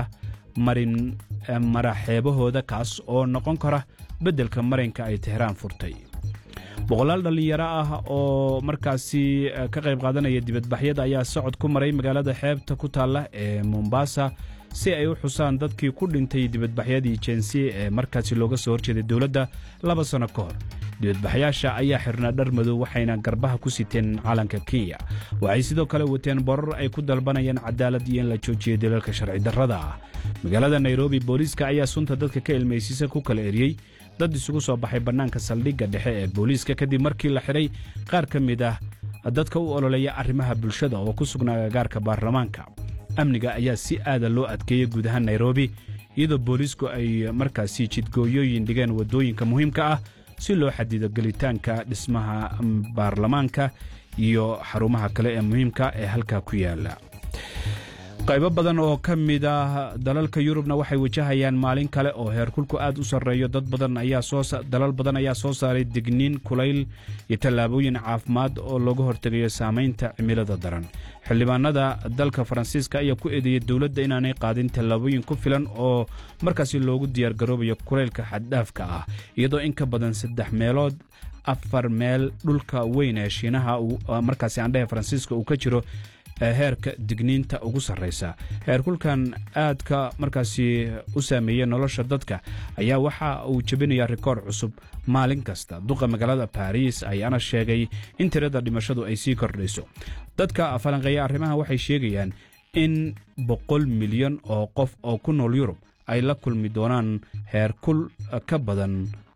[SPEAKER 1] maraxeebahooda kaas oo noqon kara beddelka marinka ay Teheraan furtay. boqolaal dhalinyaro ah oo markaasi ka qayb qaadanaya dibadbaxyada ayaa socod ku maray magaalada xeebta ku taalla ee Mombasa si ay u xusaan dadkii ku dhintay dibadbaxyadii Chelsea ee markaasi looga soo horjeeday dawladda 2 sano ka hor. dibadbaxyaasha ayaa xirnaa dhar madow waxayna garbaha ku siteen calanka Kenya. waxay sidoo kale wateen borar ay ku dalbanayaan cadaalad iyo in la joojiyo dilalka sharci darrada ah. magaalada Nairobi booliiska ayaa sunta dadka ka ilmeysiisa ku kala eriyey dad isugu soo baxay bannaanka saldhigga dhexe ee booliiska kadib markii la xiray qaar ka mid ah dadka u ololeeya arrimaha bulshada oo ku sugnaa agagaarka baarlamaanka. amniga ayaa si aad loo adkeeyey guud ahaan Nairobi, iyadoo booliisku ay markaasi jidgooyooyin dhigeen wadooyinka muhiimka ah si loo xadido gelitaanka dhismaha baarlamaanka iyo xarumaha kale ee muhiimka ee halkaa ku yaala. qaybo badan oo ka mid ah dalalka Yurubna waxay wajahayaan maalin kale oo heerkulku aad u sarreeyo. dalal badan ayaa soo saaray digniin kulayl iyo tallaabooyin caafimaad oo looga hortagayo saamaynta cimilada daran. xildhibaanada dalka Faransiiska ayaa ku eedeeyay dawladda inaanay qaadin tallaabooyin ku filan oo markaasi loogu diyaar garoobayo kulaylka xad-dhaafka ah, iyadoo in ka badan 3 meelood 4 meel dhulka weyn ee Shiinaha markaasi aandhaha Faransiiska uu ka jiro heerka digniinta ugu sarreysa. heerkulkan aadka markaasi u saameeyay nolosha dadka ayaa waxa uu jebinayaa rikoor cusub maalin kasta. duqa magaalada Paris ayaana sheegay in tirada dhimashadu ay sii kordhayso. dadka falanqeeya arrimaha waxay sheegayaan in 100 milyan oo qof oo ku nool Yurub ay la kulmi doonaan heerkul ka badan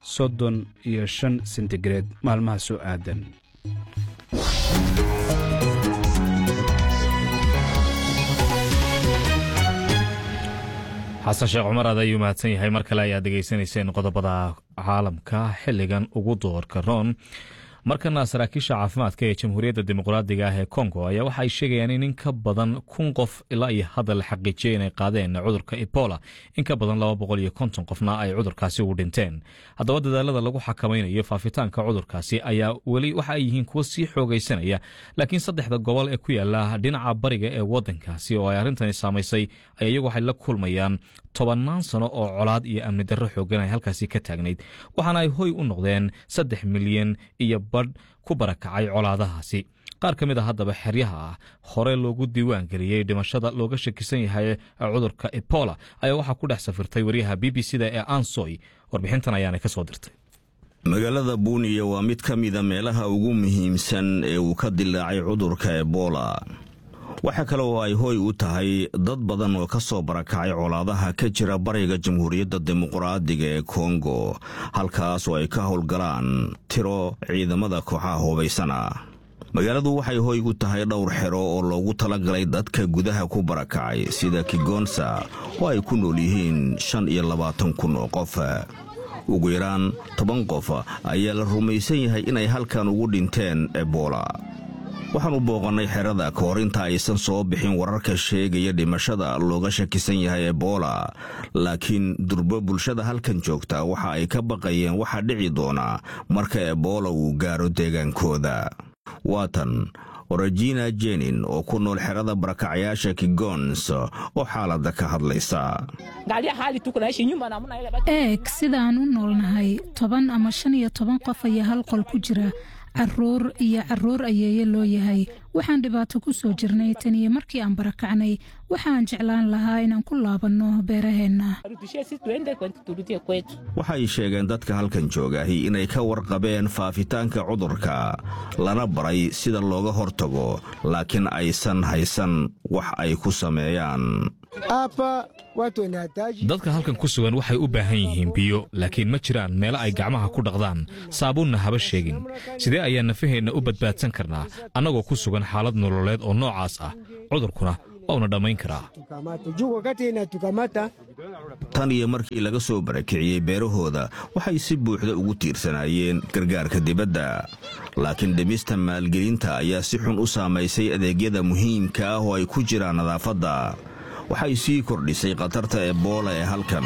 [SPEAKER 1] 35 sentigrade maalmaha soo aadan.
[SPEAKER 2] xasan sheekh cumar aad ayuu mahadsan yahay. mar kale ayaad dhegaysanayseen qodobada caalamka xilligan ugu doorka roon. markana saraakiisha caafimaadka ee jamhuuriyadda dimuqraadiga ah ee kongo ayaa waxa ay sheegayaan in in ka badan 1,000 qof ilaa iyo hadda la xaqiijiyey inay qaadeen cudurka ebola, in ka badan 250 qofna ay cudurkaasi ugu dhinteen. haddaba dadaalada lagu xakamaynayo faafitaanka cudurkaasi ayaa weli waxa ay yihiin kuwo sii xoogaysanaya, laakiin 3 gobol ee ku yaala dhinaca bariga ee waddankaasi oo ay arrintani saamaysay ayaa iyagu waxay la kulmayaan 10 sano oo colaad iyo amni darro xoogan ay halkaasi ka taagnayd, waxaana ay hoy u noqdeen 3 milyan iyo badh ku barakacay colaadahaasi. qaar ka mid a haddaba xeryaha ah hore loogu diiwaan geliyey dhimashada looga shakisan yahay cudurka ebola ayaa waxaa ku dhex safirtay wariyaha BBC-da ee Ansoy. warbixintan ayaana ka soo dirtay.
[SPEAKER 8] magaalada Bunia waa mid ka mida meelaha ugu muhiimsan ee uu ka dilaacay cudurka ebola. waxa kale oo ay hoy u tahay dad badan oo ka soo barakacay colaadaha ka jira bariga jamhuuriyadda dimuqraadiga ee Kongo, halkaas oo ay ka howlgalaan tiro ciidamada kooxaha hubaysana. magaaladu waxay hoy u tahay dhowr xero oo loogu talagalay dadka gudaha ku barakacay sida Kigonsa oo ay ku nool yihiin 25,000 oo qof. ugu yaraan 10 qof ayaa la rumaysan yahay inay halkan ugu dhinteen ebola. waxaanu booqannay xerada ka hor inta aysan soo bixin wararka sheegaya dhimashada looga shakisan yahay ebola laakiin durbo bulshada halkan joogta waxa ay ka baqayeen waxa dhici doona marka ebola uu gaaro deegaankooda. waatan Regina Jenin oo ku nool xerada barakacyaasha Kigons oo xaaladda ka hadlaysa.
[SPEAKER 9] Sidaan u noolnahay 10 ama 15 qof ayaa hal qol ku jira. Caruur ayeeye loo yahay. Waxaan dhibaato ku soo jirnay tan iyo markii aan barakacnay. Waxaan jeclaan lahaa inaan ku laabanno beeraheena.
[SPEAKER 8] Waxay sheegeen dadka halkan joogahi inay ka warqabeen faafitaanka cudurka lana baray sida looga hortago laakiin aysan haysan wax ay ku sameeyaan.
[SPEAKER 2] dadka halkan ku sugan waxay u baahan yihiin biyo laakiin ma jiraan meelo ay gacmaha ku dhaqdaan saabuunna haba sheegin sidee ayaa nafaheenna u badbaadsan karnaa annagoo ku sugan xaalad nololeed oo noocaas ah cudurkuna wauna dhammayn karaa.
[SPEAKER 8] tan iyo markii laga soo barakiciyey beerahooda waxay si buuxda ugu tiirsanaayeen gargaarka dibadda laakiin dhimista maalgelinta ayaa si xun u saamaysay adeegyada muhiimka ah oo ay ku jiraan nadaafadda. waxay sii kordhisay khatarta ebola ee halkan.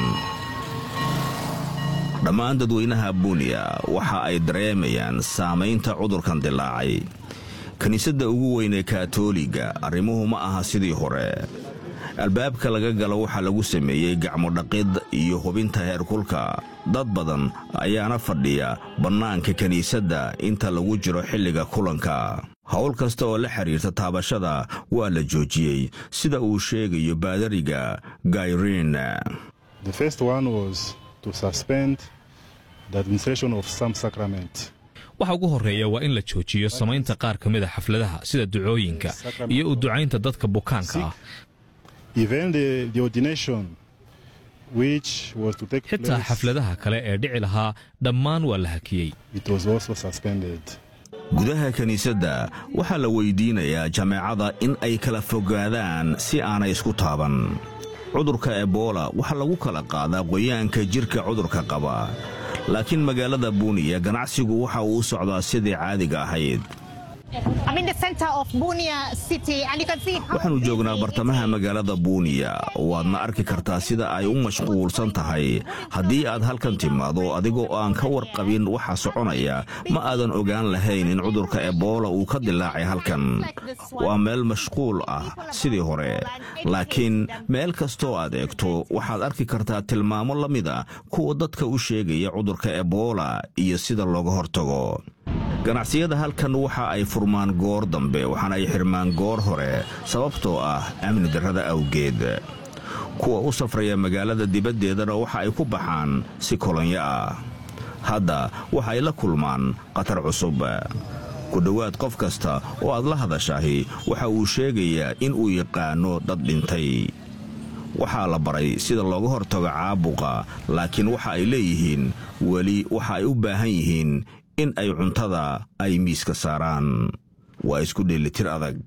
[SPEAKER 8] dhammaan dadweynaha Bunia waxa ay dareemayaan saamaynta cudurkan dilaacay. kiniisadda ugu weyn ee Kaatooliga arrimuhu ma aha sidii hore. albaabka laga galo waxaa lagu sameeyey gacmo dhaqid iyo hubinta heerkulka. dad badan ayaana fadhiya bannaanka kiniisadda inta lagu jiro xilliga kulanka. hawl kasta oo la xiriirta taabashada waa la joojiyey sida uu sheegayo baadariga Gayrin.
[SPEAKER 10] The first one was to suspend the administration of some sacrament.
[SPEAKER 2] waxa ugu horeeya waa in la joojiyo samaynta qaar ka mid ah xafladaha sida ducooyinka iyo u ducaynta dadka bukaanka ah.
[SPEAKER 10] Even the ordination which was to take place.
[SPEAKER 2] xitaa xafladaha kale ee dhici lahaa dhammaan waa la hakiyey.
[SPEAKER 10] It was also suspended.
[SPEAKER 8] gudaha kiniisadda waxaa la weydiinayaa jameecada in ay kala fogaadaan si aanay isku taaban. cudurka ebola waxaa lagu kala qaadaa qoyaanka jirka cudurka qaba. laakiin magaalada Bunia ganacsigu waxa uu socdaa sidii caadiga ahayd. waxaanu joognaa bartamaha magaalada Bunia waadna arki kartaa sida ay u mashquulsan tahay. haddii aad halkan timaado adigoo aan ka warqabin waxa soconaya ma aadan ogaan lahayn in cudurka ebola uu ka dilaacay halkan. waa meel mashquul ah sidii hore laakiin meel kastoo aad eegto waxaad arki kartaa tilmaamo la mid ah kuwa dadka u sheegaya cudurka ebola iyo sida looga hortago. ganacsiyada halkan waxa ay furmaan goor dambe waxaana ay xirmaan goor hore sababtoo ah amni darrada awgeed. kuwa u safraya magaalada dibaddeedana waxa ay ku baxaan si kolonyo ah. hadda waxa ay la kulmaan khatar cusub. ku dhowaad qof kasta oo aad la hadashahi waxa uu sheegayaa in uu yaqaano dad dhintay. waxaa la baray sida looga hortago caabuqa laakiin waxa ay leeyihiin weli waxa ay u baahan yihiin in ay cuntada ay miiska saaraan. waa isku dheelitir adag.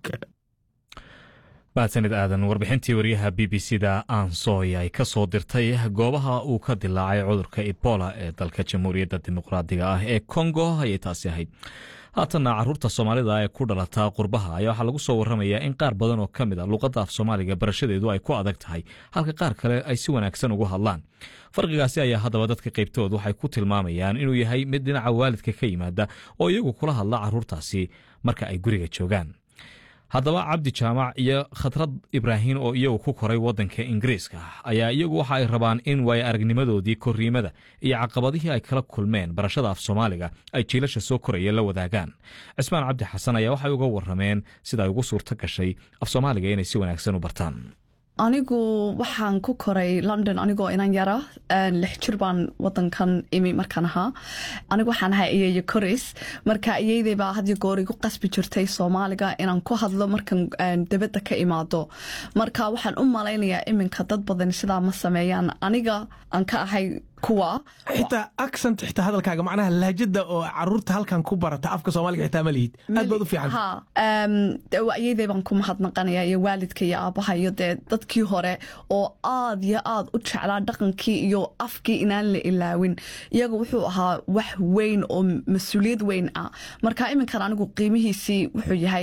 [SPEAKER 2] mahadsanid aadan. warbixintii wariyaha BBC-da Aansooy ay ka soo dirtay goobaha uu ka dilaacay cudurka ebola ee dalka jamhuuriyadda dimuqraadiga ah ee Kongo ayay taasi ahayd. haatanna carruurta soomaalida ee ku dhalataa qurbaha ayaa waxaa lagu soo warramayaa in qaar badan oo ka mid a luqadda af soomaaliga barashadeedu ay ku adag tahay halka qaar kale ay si wanaagsan ugu hadlaan. farqigaasi ayaa haddaba dadka qaybtood waxay ku tilmaamayaan inuu yahay mid dhinaca waalidka ka yimaada oo iyagu kula hadla carruurtaasi marka ay guriga joogaan. haddaba cabdi jaamac iyo khatrad ibraahin oo iyagu ku koray waddanka ingiriiska ayaa iyagu waxa ay rabaan in waayo aragnimadoodii korriimada iyo caqabadihii ay kala kulmeen barashada af soomaaliga ay jiilasha soo koraya la wadaagaan. cismaan cabdi xasan ayaa waxay uga warrameen sida ay ugu suurto gashay af soomaaliga inay si wanaagsan u bartaan.
[SPEAKER 11] anigu waxaan ku koray London anigoo inan yara 6 jir baan wadankan imi markaan ahaa. anigu waxaan ahaa iyayo koris marka iyadii baa had iyo goor igu qasbi jirtay Soomaaliga inaan ku hadlo markaan dibadda ka imaado. marka waxaan u malaynayaa iminka dad badan sidaa ma sameeyaan. aniga aan ka ahay kuwa
[SPEAKER 12] xitaa accent xitaa hadalkaaga macnaha lahjada oo caruurta halkan ku barata afka Soomaaliga xitaa ma lihid aad baad u fiican
[SPEAKER 11] ayadii baan ku mahadnaqanayaa iyo waalidka iyo aabaha iyo dadkii hore oo aad iyo aad u jeclaa dhaqankii iyo afkii inaan la ilaawin iyaga wuxuu ahaa wax weyn oo mas'uuliyad weyn ah marka iminkan anigu qiimihiisii wuxuu yahay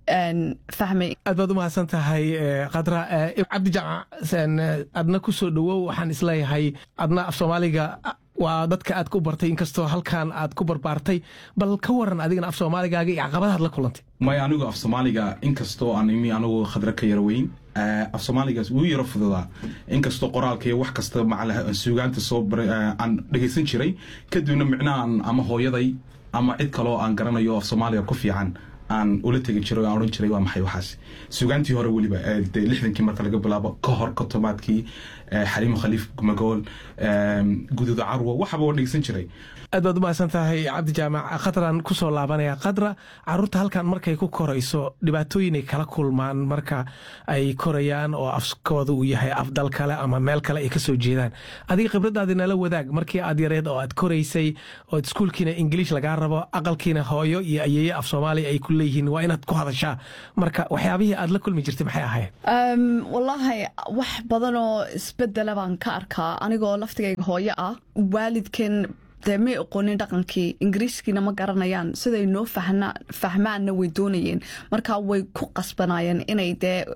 [SPEAKER 11] fahmay
[SPEAKER 12] aad baad u mahadsan tahay Qadra Cabdi Jaamac adna ku soo dhawow waxaan isleeyahay adna af Soomaaliga waa dadka aad ku bartay inkastoo halkan aad ku barbaartay bal ka waran adigana af Soomaaligaaga iyo caqabadaha la kulantay
[SPEAKER 13] may anigu af Soomaaliga inkastoo aan anigu Khadra ka yar weyn af Soomaaligaas uu yaro fududaa inkastoo qoraalka iyo wax kasta macnaha suugaanta soo aan dhageysan jiray kadibna micnaan ama hooyaday ama cid kale oo aan garanayo af Soomaaliga ku fiican aan ula tagi jiray aan oran jiray waa maxay waxaas suugaantii hore waliba 60kii marka laga bilaabo ka hor kotomaadkii Xaliimo Khaliif Magool guduud carwo waxba oo dhigsan jiray
[SPEAKER 12] aad baad u mahadsan tahay Cabdi Jaamac Qadran ku soo laabanaya Qadra caruurta halkan markay ku korayso dhibaatooyin ay kala kulmaan marka ay korayaan oo afkooda uu yahay afdal kale ama meel kale ay ka soo jeedaan adiga khibradaadina la wadaag markii aad yareed oo aad koraysay oo iskuulkiina English laga rabo aqalkiina hooyo iyo ayeeye af Soomaali ay ku leeyihiin waa inaad ku hadashaa marka waxyaabihii aad la kulmi jirtay maxay ahayd
[SPEAKER 11] wallahi wax badan oo isbedel baan ka arkaa anigoo laftigayga hooyo ah waalidkeen ma aqoonin dhaqankii ingiriiskiina ma garanayaan siday noo fahmaanna way doonayeen marka way ku qasbanayeen inay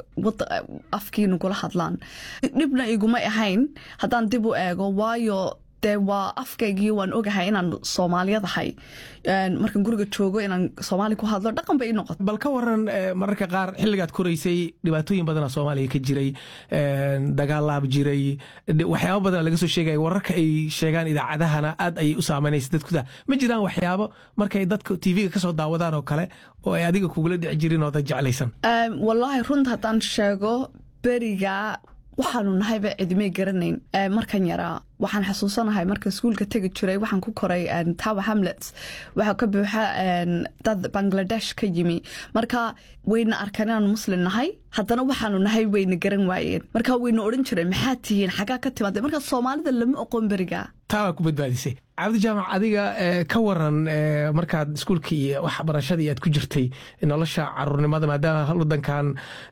[SPEAKER 11] afkii nagula hadlaan dhibna iguma ahayn haddaan dib u eego waayo waa afkaygii waan ogahay inaan Soomaaliyadahay markaan guriga joogo inaan Soomaali ku hadlo dhaqan bay noqotay
[SPEAKER 12] bal ka waran mararka qaar xilligaad koraysay dhibaatooyin badan oo Soomaaliya ka jiray dagaalaab jiray waxyaabo badan laga soo sheegay wararka ay sheegaan idaacadahana aad ay u saameynaysa dadkuda ma jiraan waxyaabo markay dadka TV-ga ka soo daawadaan oo kale oo ay adiga kugula dhici jirin oo dad jeclaysan
[SPEAKER 11] wallahi runta haddaan sheego beriga waxaanu nahayba cidimay garanayn markan yaraa waxaan xasuusanahay marka iskuulka tagi jiray waxaan ku koray Tower Hamlets waxa ka buuxa dad Bangladesh ka yimi marka wayna arkaan inaan muslim nahay haddana waxaanu nahay wayna garan waayeen marka wayna oran jireen maxaa tihiin xagaa ka timaadeen marka Soomaalida lama aqoon beriga
[SPEAKER 12] taa ku badbaadisay Cabdi Jaamac adiga ka waran markaad iskuulka iyo waxbarashada aad ku jirtay nolosha caruurnimada maadaama wadankan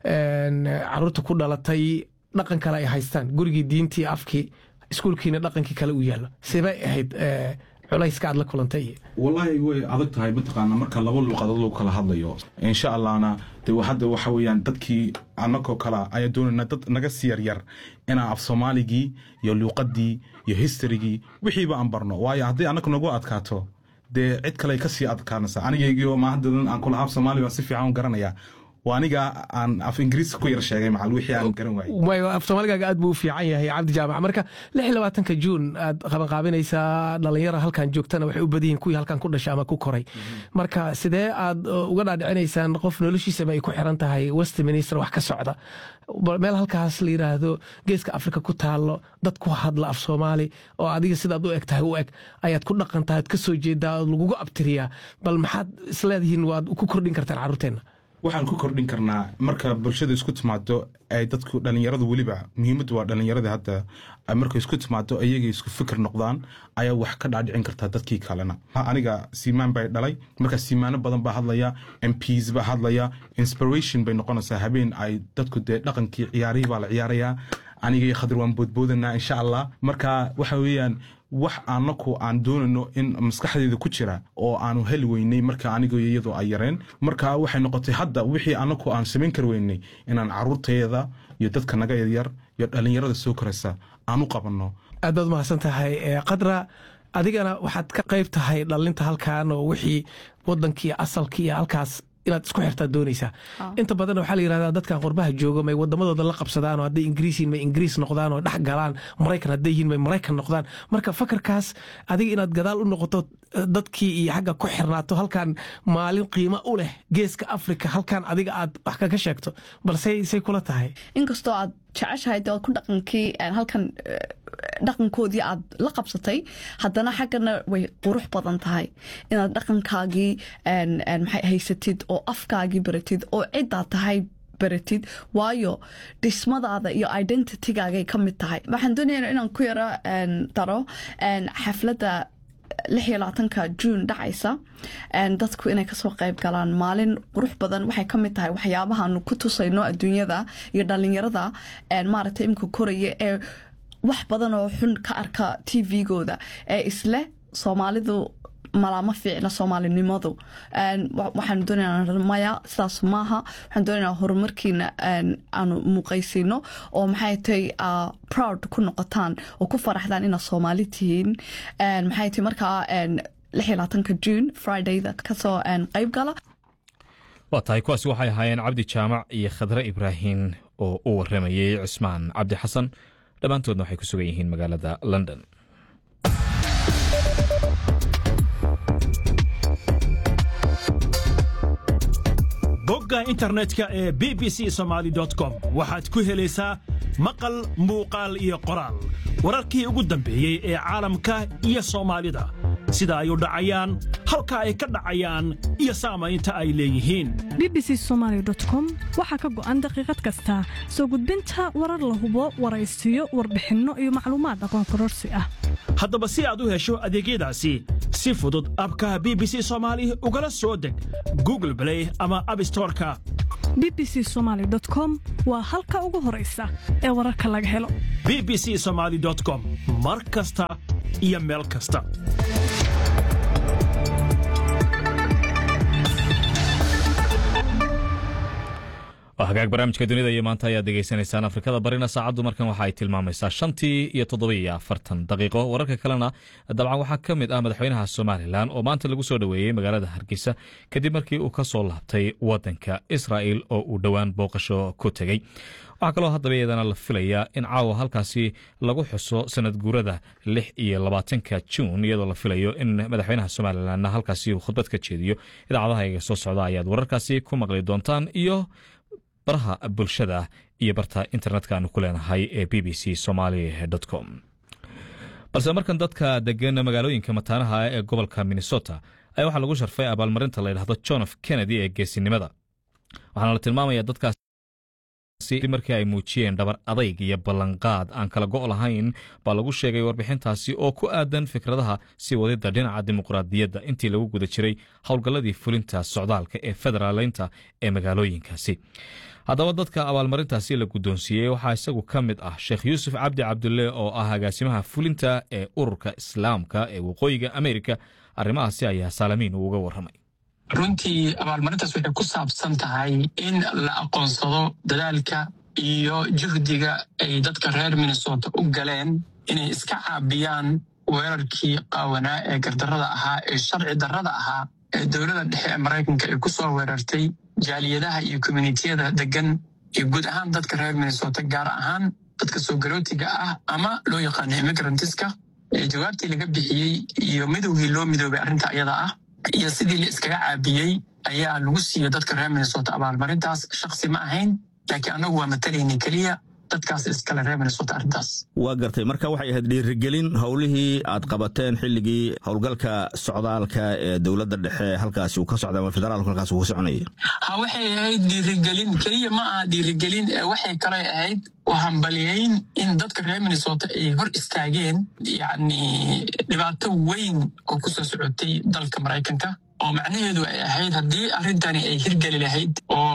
[SPEAKER 12] caruurta ku dhalatay dhaqan kale ay haystaan gurigii diintii afkii iskuulkiina dhaqankii kale u yaalo sidee ahayd culayska aad la kulantay
[SPEAKER 13] wallahi way adag tahay mataqaana marka laba luqadood lagu kala hadlayo insha Allahna hadda waxa weeyaan dadkii anako kala ay doonayna dad naga siyar yar ina af Soomaaligii iyo luqadii iyo historygii wixii ba aan barno waayo haddii anako nagu adkaato cid kale ka sii adkaanaysa aniga ma haddan aan kula af Soomaaliga si fiican garanaya waaniga aan af Ingiriis ku yar sheegay macal wixii aan garan waayay
[SPEAKER 12] way af Soomaaliga aad buu fiican yahay Cabdi Jaamac marka 26 June aad qabanqaabinaysa dhalinyarada halkan joogtana waxay u badiyeen kuwii halkan ku dhashay ama ku koray marka sidee aad uga dhaadhicinaysaan qof noloshiisa ay ku xiran tahay Westminster wax ka socda meel halkaas la yiraahdo geeska Afrika ku taalo dad ku hadla af Soomaali oo adiga sidaad u egtahay u eg ayaad ku dhaqantahay ka soo jeedaa lagugu abtiriyaa bal maxaad isleedihiin waad ku kordhin kartaan caruurteena
[SPEAKER 13] waxaan ku kordhin karnaa marka bulshada isku timaado ay dadku dhalinyaradu waliba muhiimadu waa dhalinyarada hadda marka isku timaado ayaga isku fikir noqdaan ayaa wax ka dhaadhicin kartaa dadkii kalena aniga Siimaan bay dhalay marka Siimaano badan baa hadlaya MPs baa hadlaya inspiration bay noqonaysaa habeen ay dadku dhaqankii ciyaarihi baa la ciyaaraya aniga iyo Khadar waan boodboodana insha Allah marka waxa weeyaan wax anaku aan doonano in maskaxdeeda ku jira oo aanu heli weynay marka aniga iyadoo ay yareen marka waxay noqotay hadda wixii anaku aan sameyn kar weynay inaan caruurteeda iyo dadka naga yar iyo dhalinyarada soo koraysa aanu qabanno
[SPEAKER 12] aad baad mahadsan tahay Qadra adigana waxaad ka qayb tahay dhalinta halkan oo wixii wadankii asalkii halkaas inaad isku xirtaa doonaysaa inta badan waxa la yiraahdaa dadkan qurbaha jooga may wadamadooda la qabsadaan oo haday Ingiriisiin may Ingiriis noqdaan oo dhax galaan Mareykan haday yihiin may Mareykan noqdaan marka fakarkaas adiga inaad gadaal u noqoto dadkii iyo xagga ku xirnaato halkan maalin qiimo u leh geeska Afrika halkan adiga aad wax kaga sheegto balse say kula tahay
[SPEAKER 11] inkastoo aad jeceshahay dad ku dhaqankii halkan dhaqankoodii aad la qabsatay haddana xaggana way qurux badan tahay inaad dhaqankaagii maxay haysatid oo afkaagii baratid oo cidaad tahay baratid waayo dhismadaada iyo identitygaagay ka mid tahay waxaan doonayaa inaan ku yara daro xafladda 26 June dhacaysa dadku inay kasoo qayb galaan maalin qurux badan waxay ka mid tahay waxyaabahaanu ku tusayno adduunyada iyo dhalinyarada maaragtay imka koraya ee wax badan oo xun ka arka TV-gooda ee isle Soomaalidu malama fiicna Soomaalinimadu waxaan doonayaa maya sidaas maaha waxaan doonayaa horumarkiina aanu muuqaysino oo maxay tahay proud ku noqotaan oo ku faraxdaan inaad Soomaali tihiin maxay tahay markaa 26 June Friday-da kasoo qayb gala
[SPEAKER 2] waa tahay kuwaasi waxay ahaayeen Cabdi Jaamac iyo Khadra Ibraahin oo u waramayay Cismaan Cabdi Xasan dhammaantoodna waxay ku sugan yihiin magaalada London.
[SPEAKER 14] bogga internetka ee bbcsomali.com waxaad ku helaysaa maqal muuqaal iyo qoraal wararkii ugu dambeeyey ee caalamka iyo Soomaalida sida ay u dhacayaan halka ay ka dhacayaan iyo saamaynta ay leeyihiin
[SPEAKER 15] bbcsomali.com waxa ka go'an daqiiqad kasta soo gudbinta warar la hubo waraysiyo warbixinno iyo macluumaad aqoon kororsi ah
[SPEAKER 14] haddaba si aad u hesho adeegyadaasi si fudud abka BBC Somali ugala soo deg Google Play ama App Store-ka
[SPEAKER 15] bbcsomali.com waa halka ugu horeysa ee wararka laga helo
[SPEAKER 14] bbcsomali.com mar kasta iyo meel kasta
[SPEAKER 2] hagaag barnaamijka dunida iyo maanta ayaad degeysanaysaan Afrikada barina saacadu markan waxa ay tilmaamaysaa 5:47 daqiiqo wararka kalena dabcan waxa kamid ah madaxweynaha Soomaaliland oo maanta lagu soo dhaweeyay magaalada Hargeysa kadib markii uu ka soo laabtay wadanka Israa'iil oo uu dhawaan booqasho ku tagay waxa kaloo hadda iyadana la filayaa in caawa halkaasi lagu xuso sanad guurada 26 June iyadoo la filayo in madaxweynaha Soomaaliland halkaasi uu khudbad ka jeediyo idaacadaha ay soo socda ayaad wararkaasi ku maqli doontaan iyo baraha bulshada iyo barta internetka aanu ku leenahay ee bbcsomali.com balse markan dadka degan magaalooyinka mataanaha ee gobolka Minnesota ay waxa lagu sharfay abaalmarinta la yiraahdo John F Kennedy ee geesinimada waxaana la tilmaamayaa dadkaasi markii ay muujiyeen dhabar adayg iyo ballanqaad aan kala go' lahayn baa lagu sheegay warbixintaasi oo ku aadan fikradaha si wadida dhinaca dimuqraadiyadda intii lagu guda jiray howlgalladii fulinta socdaalka ee federaaleynta ee magaalooyinkaasi haddaba dadka abaalmarintaasi la guddoonsiiyey waxaa isagu ka mid ah Sheekh Yuusuf Cabdi Cabdulle oo ah agaasimaha fulinta ee ururka Islaamka ee waqooyiga Ameerika arrimahaasi ayaa Salamiin uga warramay
[SPEAKER 16] runtii abaalmarintaas waxay ku saabsan tahay in la aqoonsado dadaalka iyo juhdiga ay dadka reer Minnesota u galeen inay iska caabiyaan weerarkii qaawanaa ee gardarrada ahaa ee sharci darrada ahaa ee dowladda dhexe ee Mareykanka ay ku soo weerartay jaaliyadaha iyo communitiyada degan iyo guud ahaan dadka reer Minnesota gaar ahaan dadka soo garootiga ah ama loo yaqaan immigrantska ee jawaabtii laga bixiyey iyo midowgii loo midoobay arrinta iyada ah iyo sidii la iskaga caabiyey ayaa lagu siiyey dadka reer Minnesota abaalmarintaas shakhsi ma ahayn laakiin anagu waa matalayni kaliya dadkaas iskale reer Minnesota arrintaas
[SPEAKER 8] waa gartay marka waxay ahayd dhiirigelin howlihii aad qabateen xilligii howlgalka socdaalka ee dowladda dhexe halkaasi uu ka socday ama federaalku halkaasi uu soconayay
[SPEAKER 16] waxay ahayd dhiirigelin kaliya ma aha dhiirigelin waxay kale ahayd وهمبليين إن ذاتك رأي من الصوت يهور استاجين يعني لبعته وين وكسر سعودي ذلك مريكنك ومعناه ذو هيد هدي أردني هرجل لهيد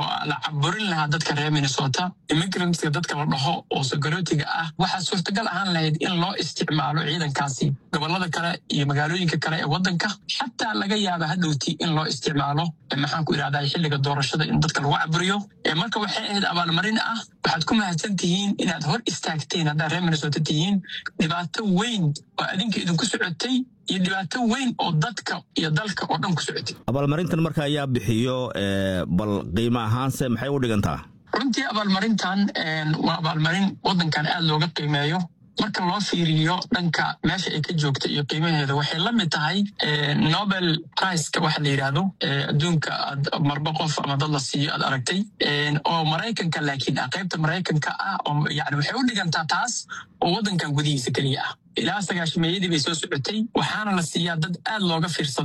[SPEAKER 16] ولعبر لها ذاتك رأي من الصوت immigrants ذاتك والله وسجروتي واحد صورت قال عن لهيد إن الله استعماله عيدا كاسي قبل هذا كلا يمجالوين كلا ودنك حتى لقي هذا هدوتي إن الله استعماله لما حنكو إلى هذا يحل الدور الشدة إن ذاتك الوعبريو مركب وحيد أبان مرين وحدكم هتنتهين إن هذا استاجتين هذا رأي من الصوت تهين لبعته وين وأدينك إذا كسرتي يدبعته وين أو ذاتك يدلك أردن كسرتي
[SPEAKER 8] abaalmarintan marka ayaa bixiyo bal qiimo ahaanse maxay u dhigantaa
[SPEAKER 16] runtii abaalmarintan waa abaalmarin wadankan aad looga qiimeeyo marka loo fiiriyo dhanka meesha ay ka joogto iyo qiimaheeda waxay la mid tahay Nobel Prize-ka waxa la yiraahdo adduunka marba qof ama dad la siiyo aad aragtay oo Mareykanka laakiin qaybta Mareykanka oo yani waxay u dhigantaa taas oo wadankan gudihiisa kaliya ilaa 9 bay soo socotay waxaana la siiyaa dad aad looga fiirsaday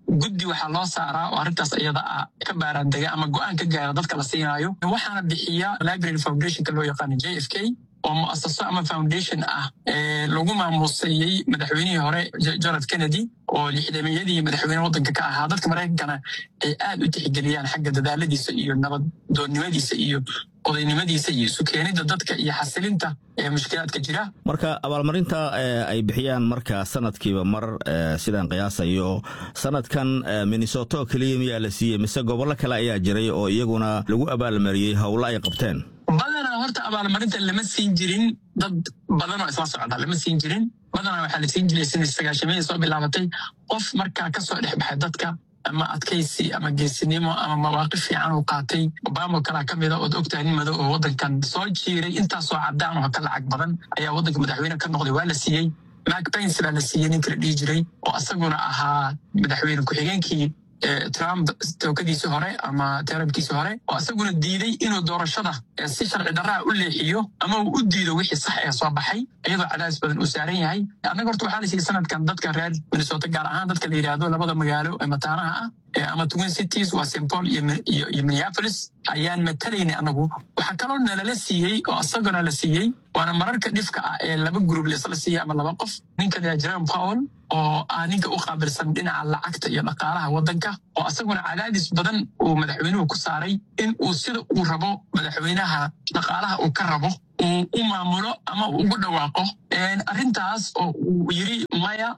[SPEAKER 16] guddi waxaa loo saaraa oo arrintaas iyada ah ka baaraandega ama go'aan ka gaara dadka la siinaayo waxaana bixiya library foundationka loo yaqaano JFK oo mu'asaso ama foundation ah lagu maamuuseeyey madaxweynihii hore John F Kennedy oo lixdameeyadii madaxweyne waddanka ka ahaa dadka Mareykankana ay aad u tixgeliyaan xagga dadaaladiisa iyo nabaddoonnimadiisa iyo odaynimadiisa iyo isu keenida dadka iyo xasilinta mushkilaadka jira.
[SPEAKER 8] Marka abaalmarinta ay bixiyaan marka sanadkiiba mar sidaan qiyaasayo sanadkan Minnesota oo kaliya miyaa la siiyey mise gobollo kale ayaa jiray oo iyaguna lagu abaalmariyey howlo ay qabteen?
[SPEAKER 16] badanaa horta abaalmarinta lama siin jirin dad badan oo isla socda lama siin jirin badanaa waxaa la siin jiray sidii sagaashameeyay soo bilaabatay qof markaa ka soo dhex baxay dadka ama adkaysi ama geesinimo ama mawaaqif fiican uu qaatay Obama kala ka mid ah oo ogtahay nin madow oo waddankan soo jiiray intaasoo caddaan oo ka lacag badan ayaa waddanka madaxweyne ka noqday waa la siiyey Mike Pence baa la siiyey ninka la dhihi jiray oo asaguna ahaa madaxweyne ku-xigeenkii Trump tookadiisii hore ama tarabkiisii hore oo asaguna diiday inuu doorashada si sharci darraa u leexiyo ama uu u diido wixii sax ee soo baxay iyadoo cadaadis badan uu saaran yahay annaga horta waxaa la siiyey sanadkan dadka reer Minnesota gaar ahaan dadka la yidhaahdo labada magaalo ee mataanaha ah ama Twin Cities waa St. Paul iyo Minneapolis ayaan matalaynay anagu waxaa kaloo nalala siiyey oo asaguna la siiyey waana mararka dhifka ah ee laba group la siiyey ama laba qof ninka Jerome Powell oo ninka u qaabilsan dhinaca lacagta iyo dhaqaalaha waddanka oo asaguna cadaadis badan uu madaxweynuhu ku saaray in uu sida uu rabo madaxweynaha dhaqaalaha uu ka rabo uu u maamulo ama uu ugu dhawaaqo arrintaas oo uu yiri maya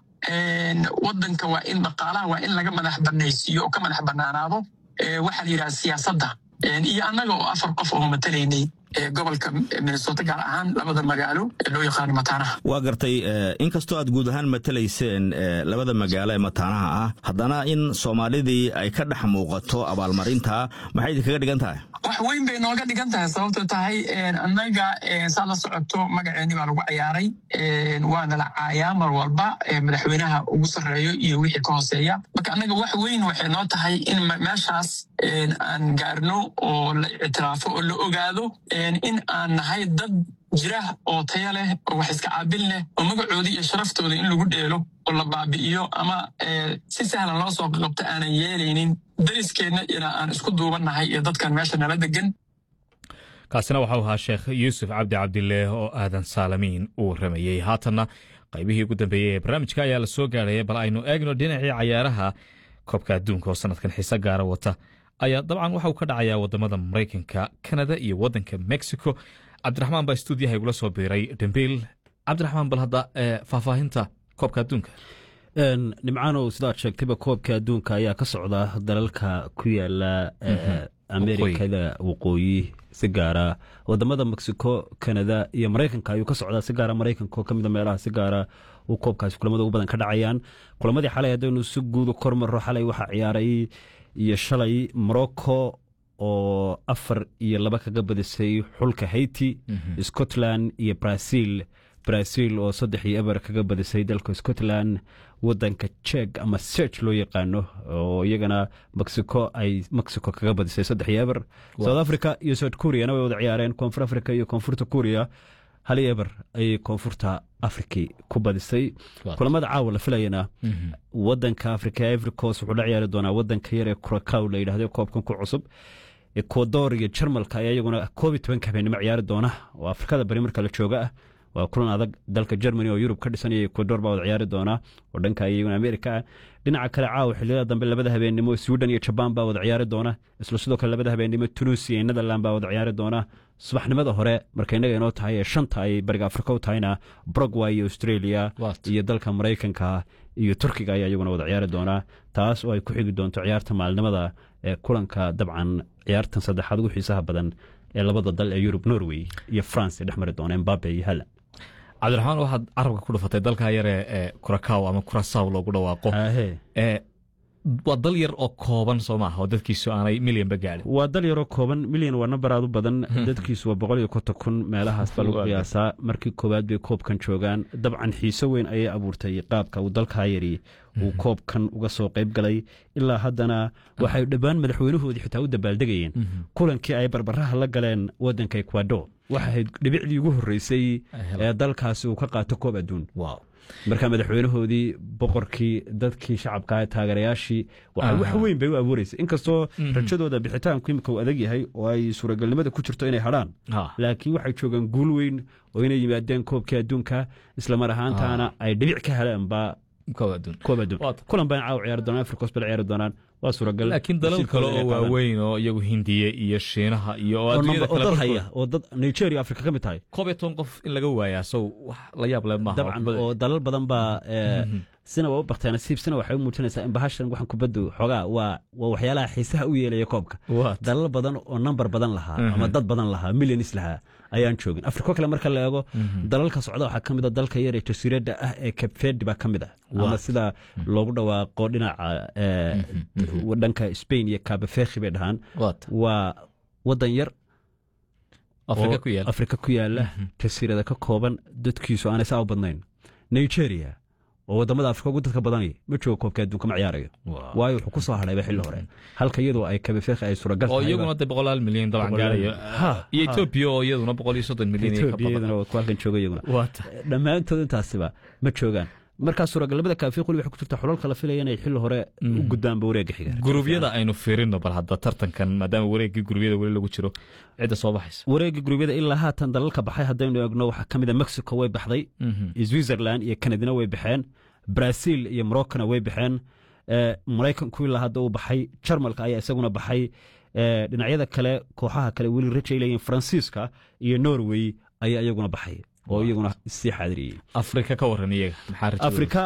[SPEAKER 16] waddanka waa in dhaqaalaha waa in laga madax banaysiiyo oo ka madax bannaanaado waxaa la yidhaha siyaasadda iyo annaga oo 4 qof oo matalaynay gobolka Minnesota gaar ahaan labada magaalo ee loo yaqaan mataanaha
[SPEAKER 8] waa gartay inkastoo aad guud ahaan matalayseen labada magaalo ee mataanaha ah haddana in Soomaalidii ay ka dhex muuqato abaalmarinta maxay idinkaga dhigan tahay
[SPEAKER 16] wax weyn bay nooga dhigan tahay sababtoo tahay annaga saa la socoto magaceeni baa lagu ciyaaray waana la caayaa mar walba madaxweynaha ugu sarreeyo iyo wixii ka hooseeya marka annaga wax weyn waxay noo tahay in meeshaas aan gaarno oo la ictiraafo oo la ogaado in aan nahay dad jira oo tayo leh oo wax iska caabil leh oo magacoodii iyo sharaftooda in lagu dheelo oo la baabi'iyo ama si sahlan loo soo qabto aanan yeelaynin dariskeenna ina aan isku duubannahay iyo dadkan meesha nala degan
[SPEAKER 2] kaasina waxau ahaa sheekh yuusuf cabdi cabdileeh oo aadan saalamiin uu ramayey haatanna qaybihii ugu dambeeyey ee barnaamijka ayaa la soo gaaraya bal aynu eegno dhinacii cayaaraha koobka adduunka oo sanadkan xiise gaara wata ayaa dabcan waxa uu ka dhacayaa wadamada Mareykanka Canada iyo wadanka Mexico cabdiraxmaan baa stuudiyaha igula soo biiray Dembiil cabdiraxmaan bal hadda faahfaahinta koobka adduunka
[SPEAKER 17] nimcaanow sidaad sheegtayba koobka adduunka ayaa ka socda dalalka ku yaala Amerikada waqooyi si gaara wadamada Mexico Canada iyo Mareykanka ayuu ka socdaa si gaara Mareykanka oo kamid ah meelaha si gaara uu koobkaas kulamada ugu badan ka dhacayaan kulamadii xalay hadaynu si guud u kormaro xalay waxa ciyaaray iyo shalay Morocco oo 4-2 kaga badisay xulka Haiti Scotland iyo Brazil oo 3-0 kaga badisay dalka Scotland wadanka Czech ama Czech loo yaqaano oo iyagana Mexico kaga badisay 3-0 South Africa iyo South Korea way wada ciyaareen Koonfur Africa iyo Koonfurta Korea 1-0 ay Koonfurta Afrika ku badisay kulamada caawa la filayna wadanka Africa Ivory Coast wuxuu la ciyaari doonaa wadanka yar ee Curacao la yiraahdo koobkan ku cusub Ecuador iyo Jarmalka ayaa iyaguna 12 habeenimo ciyaari doona oo Afrikada bari marka la jooga waa kulan adag dalka Germany oo Europe ka dhisan iyo Ecuador baa wada ciyaari doona oo dhanka iyaguna America dhinaca kale caawa xilliyada dambe labada habeenimo Sweden iyo Japan baa wada ciyaari doona isla sidoo kale labada habeenimo Tunisia iyo Netherlands baa wada ciyaari doona subaxnimada hore markay inaga inoo tahay 5 ay bariga Afrika u tahayna Paraguay iyo Australia iyo dalka Mareykanka iyo Turkiga ayaa iyaguna wada ciyaari doona taas oo ay ku xigi doonto ciyaarta maalinimada ee kulanka dabcan ciyaartan saddexaad ugu xiisaha badan ee labada dal ee Europe Norway iyo France dhexmari doona Mbappe iyo Haaland
[SPEAKER 2] cabdiraxmaan waxaad carabka ku dhufatay dalka yar ee Curacao ama Curacao loogu dhawaaqo waa dal yar oo kooban Soomaaliya oo dadkiisu aanay milyan ba gaarin
[SPEAKER 17] waa dal yar oo kooban milyan waa number aad u badan dadkiisu waa 150,000 meelahaas baa lagu qiyaasaa markii koobaad bay koobkan joogaan dabcan xiiso weyn ayay abuurtay qaabka uu dalka yari uu koobkan uga soo qayb galay ilaa haddana waxay dhawaan madaxweynahoodii xitaa u dabaaldegayeen kulankii ay barbaraha la galeen wadanka Ecuador waxay dhibicdii ugu horeysay ee dalkaasi uu ka qaato koob adduun marka madaxweynahoodii boqorkii dadkii shacabka taageerayaashii wax weyn bay u abuuraysa inkastoo rajadooda bixitaanku imika uu adag yahay oo ay suuragalnimada ku jirto inay hadhaan laakiin waxay joogaan guul weyn oo inay yimaadeen koobkii adduunka isla mar ahaantaana ay dhibic ka heleen baa kulan baan caaw ciyaari doonaan afrikos bal ciyaari doonaan waa suuragal
[SPEAKER 2] laakiin dalal kale oo waaweyn oo iyagu hindiye iyo shiinaha iyo adduunyada kale
[SPEAKER 17] dad haya oo dad Nigeria Afrika ka mid tahay
[SPEAKER 2] 11 qof in laga waayaa soo wax la yaab leh maaha
[SPEAKER 17] dabcan oo dalal badan baa sina waa bartay nasiibsana waxay u muujinaysaa in bahashan waxan ku badu xogaa waa waxyaalaha xiisaha u yeelaya koobka dalal badan oo number badan lahaa ama dad badan lahaa millions lahaa ayaan joogin Afrika kale marka la eego dalalka socda waxa kamid ah dalka yar ee jasiiradda ah ee Cape Verde ba kamid ah ama sida loogu dhawaaqo dhinaca wadanka Spain iyo Cape Verde bay dhahan waa wadan yar Afrika ku yaala jasiirada ka kooban dadkiisu aan isaga badnayn Nigeria oo wadamada Afrika ugu dadka badan ma joogo koobka adduunka ma ciyaarayo waayo wuxuu ku soo hadhay xilli hore halka iyadoo ay Cape Verde ay suuragal tahay
[SPEAKER 2] oo iyaguna 100 milyan dabcan gaarayo iyo Ethiopia oo iyaduna 130 milyan
[SPEAKER 17] ka badan oo halkan jooga iyaguna dhamaantood intaasiba ma joogaan marka suuragalnimada kaafi quli waxa ku jirta xulalka la filayo inay xilli hore u gudbaan wareegga xiga
[SPEAKER 2] gurubyada aynu fiirino bal hadda tartankan maadaama wareegga gurubyada wali lagu jiro cid soo baxaysa
[SPEAKER 17] wareegga gurubyada ilaa haatan dalalka baxay hadaynu eegno waxa kamid ah Mexico way baxday Switzerland iyo Canada way baxeen Brazil iyo Morocco way baxeen Mareykanku ilaa hadda uu baxay Jarmalka ayaa isaguna baxay dhinacyada kale kooxaha kale wali rajaylayeen Faransiiska iyo Norway ayaa iyaguna baxay oo iyaguna si xaadiriyay
[SPEAKER 2] Afrika ka waran iyaga
[SPEAKER 17] Afrika